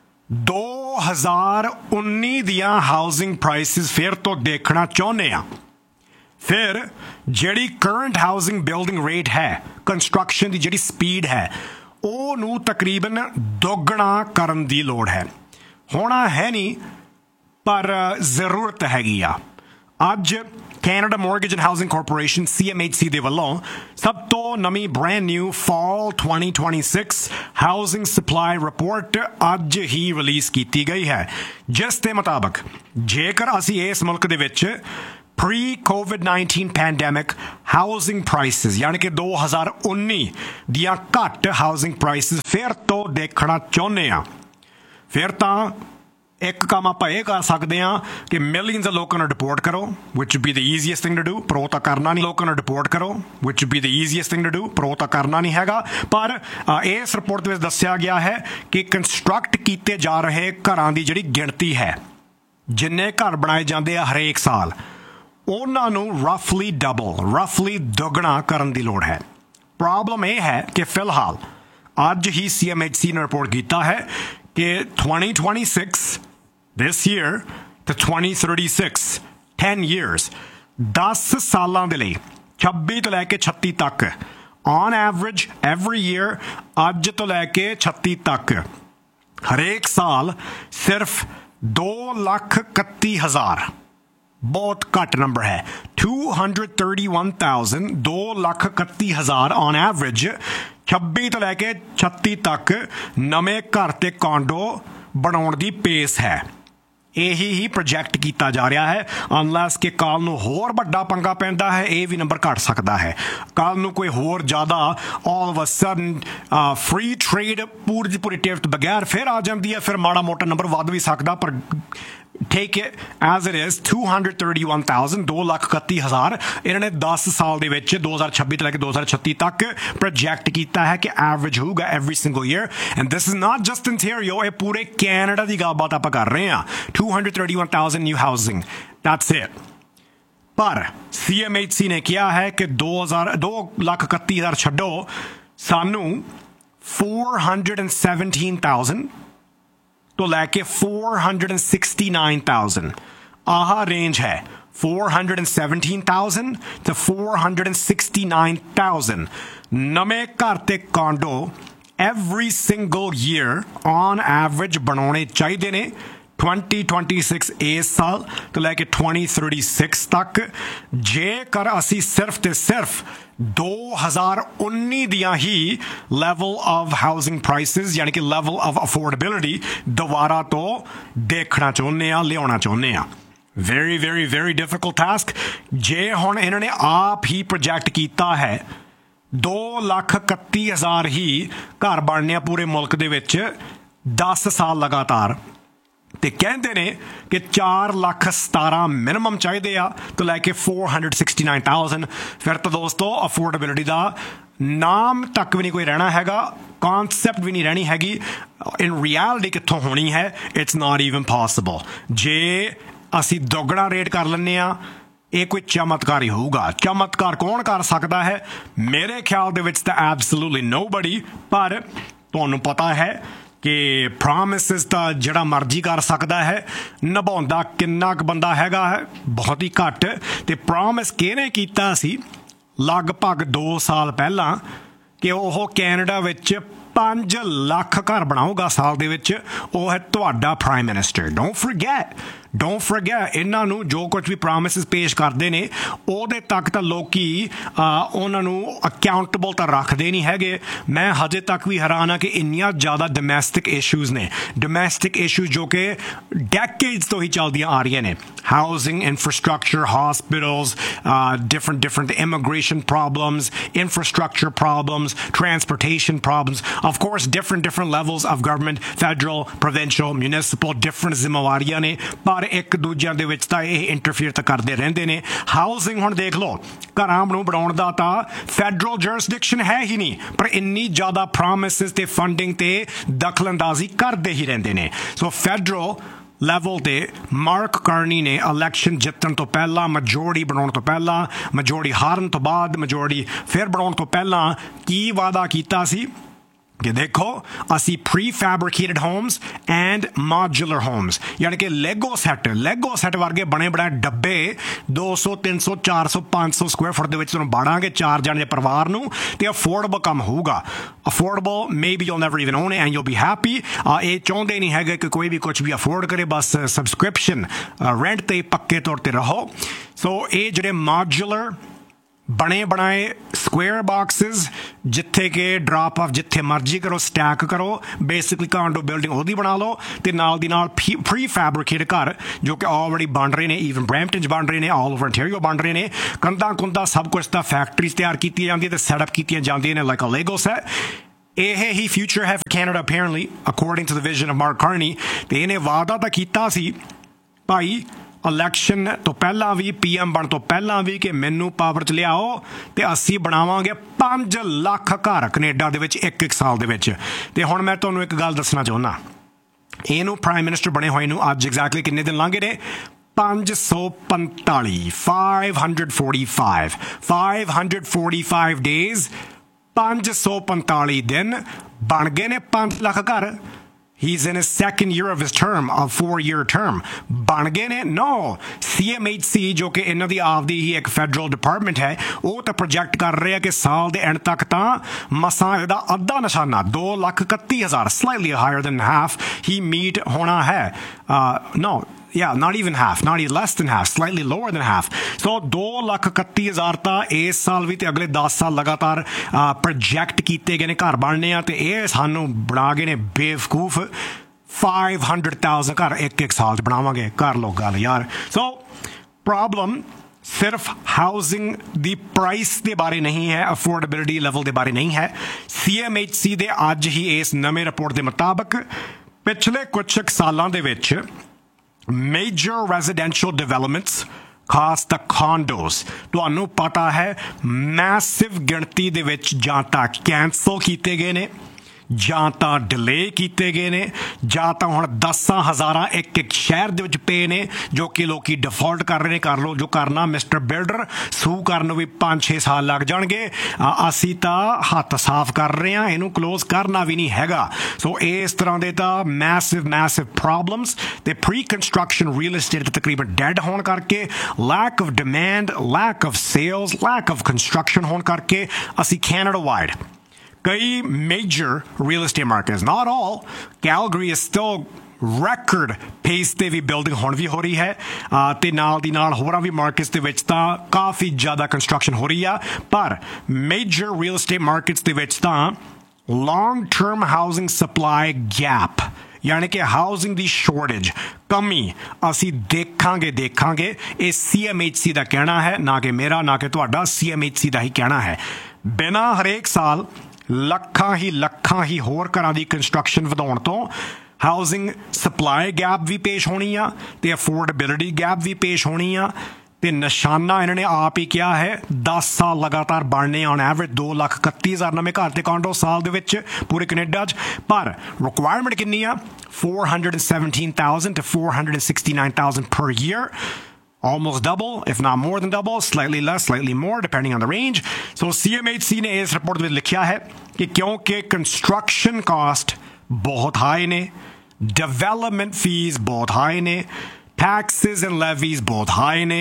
2019 ਦੀਆਂ ਹਾਊਸਿੰਗ ਪ੍ਰਾਈਸਿਸ ਫਿਰ ਤੋਂ ਦੇਖਣਾ ਚਾਹੁੰਦੇ ਆ ਫਿਰ ਜਿਹੜੀ ਕਰੰਟ ਹਾਊਸਿੰਗ ਬਿਲਡਿੰਗ ਰੇਟ ਹੈ ਕੰਸਟਰਕਸ਼ਨ ਦੀ ਜਿਹੜੀ ਸਪੀਡ ਹੈ ਉਹਨੂੰ ਤਕਰੀਬਨ ਦੁੱਗਣਾ ਕਰਨ ਦੀ ਲੋੜ ਹੈ। ਹੋਣਾ ਹੈ ਨਹੀਂ ਪਰ ਜ਼ਰੂਰਤ ਹੈਗੀ ਆ। ਅੱਜ Canada mortgage and housing corporation CMHC ਦੇ ਵੱਲੋਂ ਸਭ ਤੋਂ ਨਵੀਂ brand new fall 2026 housing supply report ਅੱਜ ਹੀ ਰਿਲੀਜ਼ ਕੀਤੀ ਗਈ ਹੈ ਜਿਸ ਦੇ ਮੁਤਾਬਕ ਜੇਕਰ ਅਸੀਂ ਇਸ ਮੁਲਕ ਦੇ ਵਿੱਚ pre-COVID-19 ਪੈਂਡੈਮਿਕ ਹਾਊਸਿੰਗ ਪ੍ਰਾਈਸਿਸ ਯਾਨੀ ਕਿ 2019 ਦੀਆਂ ਘੱਟ ਹਾਊਸਿੰਗ ਪ੍ਰਾਈਸਿਸ ਫਿਰ ਤੋਂ ਦੇਖਣਾ ਚਾਹੁੰਦੇ ਆ ਫਿਰ ਤਾਂ ਇੱਕ ਕੰਮ ਆਪਾਂ ਇਹ ਕਰ ਸਕਦੇ ਹਾਂ ਕਿ ਮਿਲੀਅਨਸ ਲੋਕਾਂ ਨੂੰ ਡਿਪੋਰਟ ਕਰੋ ਵਿਚ would be the easiest thing to do ਪਰ ਉਹ ਤਾਂ ਕਰਨਾ ਨਹੀਂ। ਲੋਕਾਂ ਨੂੰ ਡਿਪੋਰਟ ਕਰੋ ਵਿਚ would be the easiest thing to do ਪਰ ਉਹ ਤਾਂ ਕਰਨਾ ਨਹੀਂ ਹੈਗਾ। ਪਰ ਇਸ ਰਿਪੋਰਟ ਦੇ ਵਿੱਚ ਦੱਸਿਆ ਗਿਆ ਹੈ ਕਿ ਕੰਸਟਰਕਟ ਕੀਤੇ ਜਾ ਰਹੇ ਘਰਾਂ ਦੀ ਜਿਹੜੀ ਗਿਣਤੀ ਹੈ ਜਿੰਨੇ ਘਰ ਬਣਾਏ ਜਾਂਦੇ ਆ ਹਰੇਕ ਸਾਲ ਉਹਨਾਂ ਨੂੰ ਰਫਲੀ ਦੁੱਗਣਾ ਕਰਨ ਦੀ ਲੋੜ ਹੈ। ਪ੍ਰੋਬਲਮ ਇਹ ਹੈ ਕਿ ਫਿਲਹਾਲ ਅੱਜ ਹੀ CMHC ਨੇ ਰਿਪੋਰਟ ਕੀਤਾ ਹੈ ਕਿ 2026 this year to 2036 10 years 10 ਸਾਲਾਂ ਦੇ ਲਈ 26 ਤੋਂ ਲੈ ਕੇ 36 ਤੱਕ on average every year ਅੱਜ ਤੋਂ ਲੈ ਕੇ 36 ਤੱਕ ਹਰੇਕ ਸਾਲ ਸਿਰਫ 2,31,000 ਬਹੁਤ ਘੱਟ ਨੰਬਰ ਹੈ 231,000 2,31,000 on average 26 ਤੋਂ ਲੈ ਕੇ 36 ਤੱਕ ਨਵੇਂ ਘਰ ਤੇ ਕਾਂਡੋ ਬਣਾਉਣ ਦੀ ਪੇਸ ਹੈ। ਇਹੀ ਹੀ ਪ੍ਰੋਜੈਕਟ ਕੀਤਾ ਜਾ ਰਿਹਾ ਹੈ ਅਨਲੈਸ ਕਿ ਕੱਲ੍ਹ ਨੂੰ ਹੋਰ ਵੱਡਾ ਪੰਗਾ ਪੈਂਦਾ ਹੈ ਇਹ ਵੀ ਨੰਬਰ ਘੱਟ ਸਕਦਾ ਹੈ। ਕੱਲ੍ਹ ਨੂੰ ਕੋਈ ਹੋਰ ਜ਼ਿਆਦਾ all of a sudden free trade ਪੂਰੀ ਦੀ ਪੂਰੀ ਟਿਫਟ ਬਗੈਰ ਫਿਰ ਆ ਜਾਂਦੀ ਹੈ ਫਿਰ ਮਾੜਾ ਮੋਟਾ ਨੰਬਰ ਵੱਧ ਵੀ ਸਕਦਾ ਪਰ take it as it is 231,000 2,31,000 ਇਹਨਾਂ ਨੇ 10 ਸਾਲ ਦੇ ਵਿੱਚ 2026 ਤੋਂ ਲੈ ਕੇ 2036 ਤੱਕ ਪ੍ਰੋਜੈਕਟ ਕੀਤਾ ਹੈ ਕਿ ਐਵਰੇਜ ਹੋਊਗਾ every single year and this is not just Ontario ਇਹ ਪੂਰੇ ਕੈਨੇਡਾ ਦੀ ਗੱਲਬਾਤ ਆਪਾਂ ਕਰ ਰਹੇ ਹਾਂ 231,000 new housing that's it। ਪਰ CMHC ਨੇ ਕਿਹਾ ਹੈ ਕਿ 2,31,000 ਛੱਡੋ ਸਾਨੂੰ 417,000 ਤੋਂ ਲੈ ਕੇ 469,000 ਆਹ ਰੇਂਜ ਹੈ 417,000 to 469,000 ਨਵੇਂ ਘਰ ਤੇ ਕਾਂਡੋ every single year on average ਬਣਾਉਣੇ ਚਾਹੀਦੇ ਨੇ 2026 ਇਸ ਸਾਲ ਤੋਂ ਲੈ ਕੇ 2036 ਤੱਕ ਜੇਕਰ ਅਸੀਂ ਸਿਰਫ ਤੇ ਸਿਰਫ 2019 ਦੀਆਂ ਹੀ ਲੈਵਲ ਆਫ ਹਾਊਸਿੰਗ ਪ੍ਰਾਈਸਿਸ ਯਾਨੀ ਕਿ ਲੈਵਲ ਆਫ ਅਫੋਰਡੇਬਿਲਿਟੀ ਦੁਬਾਰਾ ਤੋਂ ਦੇਖਣਾ ਚਾਹੁੰਦੇ ਆ, ਲਿਆਉਣਾ ਚਾਹੁੰਦੇ ਆ। Very very very difficult task. ਜੇ ਹੁਣ ਇਹਨਾਂ ਨੇ ਆਪ ਹੀ ਪ੍ਰੋਜੈਕਟ ਕੀਤਾ ਹੈ 2,31,000 ਹੀ ਘਰ ਬਣਨੇ ਆ ਪੂਰੇ ਮੁਲਕ ਦੇ ਵਿੱਚ 10 ਸਾਲ ਲਗਾਤਾਰ, ਤੇ ਕਹਿੰਦੇ ਨੇ ਕਿ 4,17,000 ਮਿਨੀਮਮ ਚਾਹੀਦੇ ਆ ਤੋਂ ਲੈ ਕੇ 469,000। ਫਿਰ ਤਾਂ ਦੋਸਤੋ ਅਫੋਰਡੇਬਿਲਿਟੀ ਦਾ ਨਾਮ ਤੱਕ ਵੀ ਨਹੀਂ ਕੋਈ ਰਹਿਣਾ ਹੈਗਾ, ਕੌਨਸੈਪਟ ਵੀ ਨਹੀਂ ਰਹਿਣੀ ਹੈਗੀ। ਇਨ ਰਿਐਲਿਟੀ ਕਿੱਥੋਂ ਹੋਣੀ ਹੈ? It's not even possible. ਜੇ ਅਸੀਂ ਦੁੱਗਣਾ ਰੇਟ ਕਰ ਲੈਂਦੇ ਹਾਂ, ਇਹ ਕੋਈ ਚਮਤਕਾਰ ਹੀ ਹੋਊਗਾ। ਚਮਤਕਾਰ ਕੌਣ ਕਰ ਸਕਦਾ ਹੈ? ਮੇਰੇ ਖਿਆਲ ਦੇ ਵਿੱਚ ਤਾਂ ਐਬਸੋਲੂਟਲੀ ਨੋਬਡੀ। ਪਰ ਤੁਹਾਨੂੰ ਪਤਾ ਹੈ ਕਿ ਪ੍ਰੋਮਿਸਿਸ ਤਾਂ ਜਿਹੜਾ ਮਰਜ਼ੀ ਕਰ ਸਕਦਾ ਹੈ, ਨਿਭਾਉਂਦਾ ਕਿੰਨਾ ਕੁ ਬੰਦਾ ਹੈਗਾ ਹੈ? ਬਹੁਤ ਹੀ ਘੱਟ। ਤੇ ਪ੍ਰੋਮਿਸ ਕਿਹਨੇ ਕੀਤਾ ਸੀ ਲਗਭਗ 2 ਸਾਲ ਪਹਿਲਾਂ ਕਿ ਉਹ ਕੈਨੇਡਾ ਵਿੱਚ 5 ਲੱਖ ਘਰ ਬਣਾਊਗਾ ਸਾਲ ਦੇ ਵਿੱਚ? ਉਹ ਹੈ ਤੁਹਾਡਾ ਪ੍ਰਾਈਮ ਮਿਨਿਸਟਰ। ਡੋਂਟ ਫੋਰਗੇਟ ਇਹਨਾਂ ਨੂੰ ਜੋ ਕੁਝ ਵੀ ਪ੍ਰੋਮਿਸਿਸ ਪੇਸ਼ ਕਰਦੇ ਨੇ ਉਹਦੇ ਤੱਕ ਤਾਂ ਲੋਕੀ ਉਹਨਾਂ ਨੂੰ ਅਕਾਊਂਟੇਬਲ ਤਾਂ ਰੱਖਦੇ ਨਹੀਂ ਹੈਗੇ। ਮੈਂ ਹਜੇ ਤੱਕ ਵੀ ਹੈਰਾਨ ਹਾਂ ਕਿ ਇੰਨੀਆਂ ਜ਼ਿਆਦਾ ਡੋਮੈਸਟਿਕ ਇਸ਼ੂਜ਼ ਨੇ, ਡੋਮੈਸਟਿਕ ਇਸ਼ੂਜ਼ ਜੋ ਕਿ ਡੈਕੇਡਸ ਤੋਂ ਹੀ ਚੱਲਦੀਆਂ ਆ ਰਹੀਆਂ ਨੇ। Housing, infrastructure, hospitals, different immigration problems, infrastructure problems, transportation problems, of course different levels of government, federal, provincial, municipal, different ਜ਼ਿੰਮੇਵਾਰੀਆਂ ਨੇ, ਪਰ ਇੱਕ ਦੂਜਿਆਂ ਦੇ ਵਿੱਚ ਤਾਂ ਇਹ ਇੰਟਰਫੀਅਰ ਤਾਂ ਕਰਦੇ ਰਹਿੰਦੇ ਨੇ। ਹਾਊਸਿੰਗ ਹੁਣ ਦੇਖ ਲਓ, ਘਰਾਂ ਨੂੰ ਬਣਾਉਣ ਦਾ ਤਾਂ ਫੈਡਰਲ ਜੁਰਿਸਡਿਕਸ਼ਨ ਹੈ ਹੀ ਨਹੀਂ, ਪਰ ਇੰਨੀ ਜ਼ਿਆਦਾ ਪ੍ਰੋਮਿਸਿਸ ਤੇ ਫੰਡਿੰਗ ਤੇ ਦਖਲਅੰਦਾਜ਼ੀ ਕਰਦੇ ਹੀ ਰਹਿੰਦੇ ਨੇ। ਸੋ ਫੈਡਰਲ ਲੈਵਲ ਤੇ ਮਾਰਕ ਕਰਨੀ ਨੇ ਇਲੈਕਸ਼ਨ ਜਿੱਤਣ ਤੋਂ ਪਹਿਲਾਂ, ਮੈਜੋਰਟੀ ਬਣਾਉਣ ਤੋਂ ਪਹਿਲਾਂ, ਮੈਜੋਰਟੀ ਹਾਰਨ ਤੋਂ ਬਾਅਦ, ਮੈਜੋਰਟੀ ਫਿਰ ਬਣਾਉਣ ਤੋਂ ਪਹਿਲਾਂ ਕੀ ਵਾਅਦਾ ਕੀਤਾ ਸੀ ਕਿ ਦੇਖੋ ਅਸੀਂ ਪ੍ਰੀ ਫੈਬਰਿਕੇਟਡ ਹੋਮਸ ਐਂਡ ਮੋਡੂਲਰ ਹੋਮਸ ਯਾਨੀ ਕਿ ਲੈਗੋ ਸੈੱਟ ਵਰਗੇ ਬਣੇ ਬਣਾਏ ਡੱਬੇ 200, 300, 400, 500 ਸਕੁਆਇਰ ਫੁੱਟ ਦੇ ਵਿੱਚ ਤੁਹਾਨੂੰ ਬਾੜਾਂਗੇ 4 ਜਣੇ ਦੇ ਪਰਿਵਾਰ ਨੂੰ, ਤੇ ਅਫੋਰਡੇਬਲ ਕੰਮ ਹੋਊਗਾ। Affordable maybe you'll never even on it and you'll be happy. ਇਹ ਚਾਹੁੰਦੇ ਨਹੀਂ ਹੈਗੇ ਕਿ ਕੋਈ ਵੀ ਕੁਝ ਵੀ ਅਫੋਰਡ ਕਰੇ, ਬਸ ਸਬਸਕ੍ਰਿਪਸ਼ਨ ਰੈਂਟ ਤੇ ਪੱਕੇ ਤੌਰ ਤੇ ਰਹੋ। ਸੋ ਇਹ ਜਿਹੜੇ ਮੋਡੂਲਰ ਬਣੇ ਬਣਾਏ ਸਕੁਏਅਰ ਬਾਕਸਿਸ, ਜਿੱਥੇ ਕਿ ਡਰਾਪ ਆਫ ਜਿੱਥੇ ਮਰਜ਼ੀ ਕਰੋ, ਸਟੈਕ ਕਰੋ, ਬੇਸਿਕਲੀ ਕਾਂਡੋ ਬਿਲਡਿੰਗ ਉਹਦੀ ਬਣਾ ਲਓ, ਤੇ ਨਾਲ ਦੀ ਨਾਲ ਪ੍ਰੀ ਫੈਬਰਿਕੇਟਡ ਘਰ ਜੋ ਕਿ ਆਲਰੇਡੀ ਬਣ ਰਹੇ ਨੇ, ਈਵਨ ਬਰੈਂਪਟਨ 'ਚ ਬਣ ਰਹੇ ਨੇ, ਆਲ ਓਵਰ ontario ਬਣ ਰਹੇ ਨੇ। ਕੰਧਾਂ ਕੁੰਧਾਂ ਸਭ ਕੁਝ ਤਾਂ ਫੈਕਟਰੀਜ਼ ਤਿਆਰ ਕੀਤੀਆਂ ਜਾਂਦੀਆਂ ਤੇ ਸੈਟਅਪ ਕੀਤੀਆਂ ਜਾਂਦੀਆਂ ਨੇ ਲਾਈਕ ਅ ਲੈਗੋ ਸੈਟ। ਇਹ ਹੀ ਫਿਊਚਰ ਹੈ for Canada ਅਪੈਰੈਂਟਲੀ according to the vision of mark ਕਰਨੀ। ਤੇ ਇਹਨੇ ਵਾਅਦਾ ਤਾਂ ਕੀਤਾ ਸੀ ਭਾਈ ਇਲੈਕਸ਼ਨ ਤੋਂ ਪਹਿਲਾਂ ਵੀ, PM ਬਣ ਤੋਂ ਪਹਿਲਾਂ ਵੀ, ਕਿ ਮੈਨੂੰ ਪਾਵਰ 'ਚ ਲਿਆਓ ਤੇ ਅਸੀਂ ਬਣਾਵਾਂਗੇ 5 ਲੱਖ ਘਰ ਕੈਨੇਡਾ ਦੇ ਵਿੱਚ ਇੱਕ ਸਾਲ ਦੇ ਵਿੱਚ। ਤੇ ਹੁਣ ਮੈਂ ਤੁਹਾਨੂੰ ਇੱਕ ਗੱਲ ਦੱਸਣਾ ਚਾਹੁੰਦਾ, ਇਹਨੂੰ ਪ੍ਰਾਈਮ ਮਿਨਿਸਟਰ ਬਣੇ ਹੋਏ ਨੂੰ ਅੱਜ ਐਗਜ਼ੈਕਟਲੀ ਕਿੰਨੇ ਦਿਨ ਲੰਘੇ ਨੇ? 545 545 ਡੇਜ਼, 545 ਦਿਨ ਬਣ ਗਏ ਨੇ 5 ਲੱਖ ਘਰ। He's in his second year of his term, a 4-year term. ਬਣ ਗਏ ਨੇ? No. CMHC ਜੋ ਕਿ ਇਹਨਾਂ ਦੀ ਆਪਦੀ ਹੀ ਇੱਕ ਫੈਡਰਲ ਡਿਪਾਰਟਮੈਂਟ ਹੈ, ਉਹ ਤਾਂ ਪ੍ਰੋਜੈਕਟ ਕਰ ਰਹੇ ਆ ਕਿ ਸਾਲ ਦੇ ਐਂਡ ਤੱਕ ਤਾਂ ਮਸਾਂ ਇਹਦਾ ਅੱਧਾ ਨਿਸ਼ਾਨਾ 2,31,000 slightly higher than half ਹੀ ਮੀਟ ਹੋਣਾ ਹੈ। No. Yeah, not even half, not even less than half, slightly lower than half. So 2,31,000 ਤਾਂ ਇਸ ਸਾਲ ਵੀ ਤੇ ਅਗਲੇ 10 ਸਾਲ ਲਗਾਤਾਰ ਪ੍ਰੋਜੈਕਟ ਕੀਤੇ ਗਏ ਨੇ ਘਰ ਬਣਨੇ ਆ, ਤੇ ਇਹ ਸਾਨੂੰ ਬਣਾ ਗਏ ਨੇ ਬੇਵਕੂਫ। 500,000 ਘਰ ਇੱਕ ਸਾਲ 'ਚ ਬਣਾਵਾਂਗੇ, ਕਰ ਲਓ ਗੱਲ ਯਾਰ। ਸੋ ਪ੍ਰੋਬਲਮ ਸਿਰਫ ਹਾਊਸਿੰਗ ਦੀ ਪ੍ਰਾਈਸ ਦੇ ਬਾਰੇ ਨਹੀਂ ਹੈ, ਅਫੋਰਡੇਬਿਲਿਟੀ ਲੈਵਲ ਦੇ ਬਾਰੇ ਨਹੀਂ ਹੈ। CMHC ਦੇ ਅੱਜ ਹੀ ਇਸ ਨਵੇਂ ਰਿਪੋਰਟ ਦੇ ਮੁਤਾਬਕ ਪਿਛਲੇ ਕੁਝ ਸਾਲਾਂ ਦੇ ਵਿੱਚ ਮੇਜਰ ਰੈਜ਼ੀਡੈਂਸ਼ੀਅਲ ਡਿਵੈਲਪਮੈਂਟਸ, ਖਾਸ ਤਾਂ condos, ਤੁਹਾਨੂੰ ਪਤਾ ਹੈ ਮੈਸਿਵ ਗਿਣਤੀ ਦੇ ਵਿੱਚ ਜਾਂ ਤਾਂ ਕੈਂਸਲ ਕੀਤੇ ਗਏ ਨੇ, ਜਾਂ ਤਾਂ ਡਿਲੇ ਕੀਤੇ ਗਏ ਨੇ, ਜਾਂ ਤਾਂ ਹੁਣ 10,000 ਇੱਕ ਸ਼ਹਿਰ ਦੇ ਵਿੱਚ ਪਏ ਨੇ ਜੋ ਕਿ ਲੋਕੀ ਡਿਫਾਲਟ ਕਰ ਰਹੇ ਨੇ। ਕਰ ਲਓ ਜੋ ਕਰਨਾ, ਮਿਸਟਰ ਬਿਲਡਰ ਸੂ ਕਰਨ ਨੂੰ ਵੀ 5-6 ਸਾਲ ਲੱਗ ਜਾਣਗੇ। ਅਸੀਂ ਤਾਂ ਹੱਥ ਸਾਫ਼ ਕਰ ਰਹੇ ਹਾਂ, ਇਹਨੂੰ ਕਲੋਜ਼ ਕਰਨਾ ਵੀ ਨਹੀਂ ਹੈਗਾ। ਸੋ ਇਸ ਤਰ੍ਹਾਂ ਦੇ ਤਾਂ ਮੈਸਿਵ ਪ੍ਰੋਬਲਮਸ ਤੇ ਪ੍ਰੀ ਕੰਸਟਰਕਸ਼ਨ ਰੀਅਲ ਏਸਟੇਟ ਤਕਰੀਬਨ ਡੈਡ ਹੋਣ ਕਰਕੇ, lack of demand, lack of sales, lack of construction ਹੋਣ ਕਰਕੇ ਅਸੀਂ ਕੈਨੇਡਾ ਵਾਈਡ ਕਈ major real estate markets, not all. Calgary is still record ਪੇਸ ਤੇ ਵੀ ਬਿਲਡਿੰਗ ਹੁਣ ਵੀ ਹੋ ਰਹੀ ਹੈ ਤੇ ਨਾਲ ਦੀ ਨਾਲ ਹੋਰਾਂ ਵੀ ਮਾਰਕੀਟਸ ਦੇ ਵਿੱਚ ਤਾਂ ਕਾਫੀ ਜ਼ਿਆਦਾ ਕੰਸਟਰਕਸ਼ਨ ਹੋ ਰਹੀ ਆ ਪਰ ਮੇਜਰ ਰੀਅਲ ਏਸਟੇਟ ਮਾਰਕੀਟਸ ਦੇ ਵਿੱਚ ਤਾਂ long term housing supply gap ਯਾਨੀ ਕਿ ਹਾਊਸਿੰਗ ਦੀ ਸ਼ੋਰਟੇਜ ਕਮੀ ਅਸੀਂ ਦੇਖਾਂਗੇ ਇਹ CMHC ਦਾ ਕਹਿਣਾ ਹੈ ਨਾ ਕਿ ਮੇਰਾ ਨਾ ਕਿ ਤੁਹਾਡਾ CMHC ਦਾ ਹੀ ਕਹਿਣਾ ਹੈ ਬਿਨਾਂ ਹਰੇਕ ਸਾਲ ਲੱਖਾਂ ਹੀ ਹੋਰ ਘਰਾਂ ਦੀ ਕੰਸਟਰਕਸ਼ਨ ਵਧਾਉਣ ਤੋਂ ਹਾਊਸਿੰਗ ਸਪਲਾਈ ਗੈਪ ਵੀ ਪੇਸ਼ ਹੋਣੀ ਆ ਤੇ ਅਫੋਰਡੇਬਿਲਿਟੀ ਗੈਪ ਵੀ ਪੇਸ਼ ਹੋਣੀ ਆ ਤੇ ਨਿਸ਼ਾਨਾ ਇਹਨਾਂ ਨੇ ਆਪ ਹੀ ਕਿਹਾ ਹੈ 10 ਸਾਲ ਲਗਾਤਾਰ ਬਣਨੇ ਔਨ ਐਵਰੇਜ 2,31,000 ਨਵੇਂ ਘਰ ਤੇ ਕਾਂਡੋ ਸਾਲ ਦੇ ਵਿੱਚ ਪੂਰੇ ਕੈਨੇਡਾ 'ਚ ਪਰ ਰਿਕੁਆਇਰਮੈਂਟ ਕਿੰਨੀ ਆ 417,000 to 469,000 per year almost double, if not more than double, slightly less, slightly more, depending on the range. So CMHC ने इस रिपोर्ट में लिखा है कि क्योंकि कंस्ट्रक्शन कॉस्ट बहुत हाई ने, डेवलपमेंट फीस बहुत हाई ने, टैक्सेस एंड लेवीज बहुत हाई ने,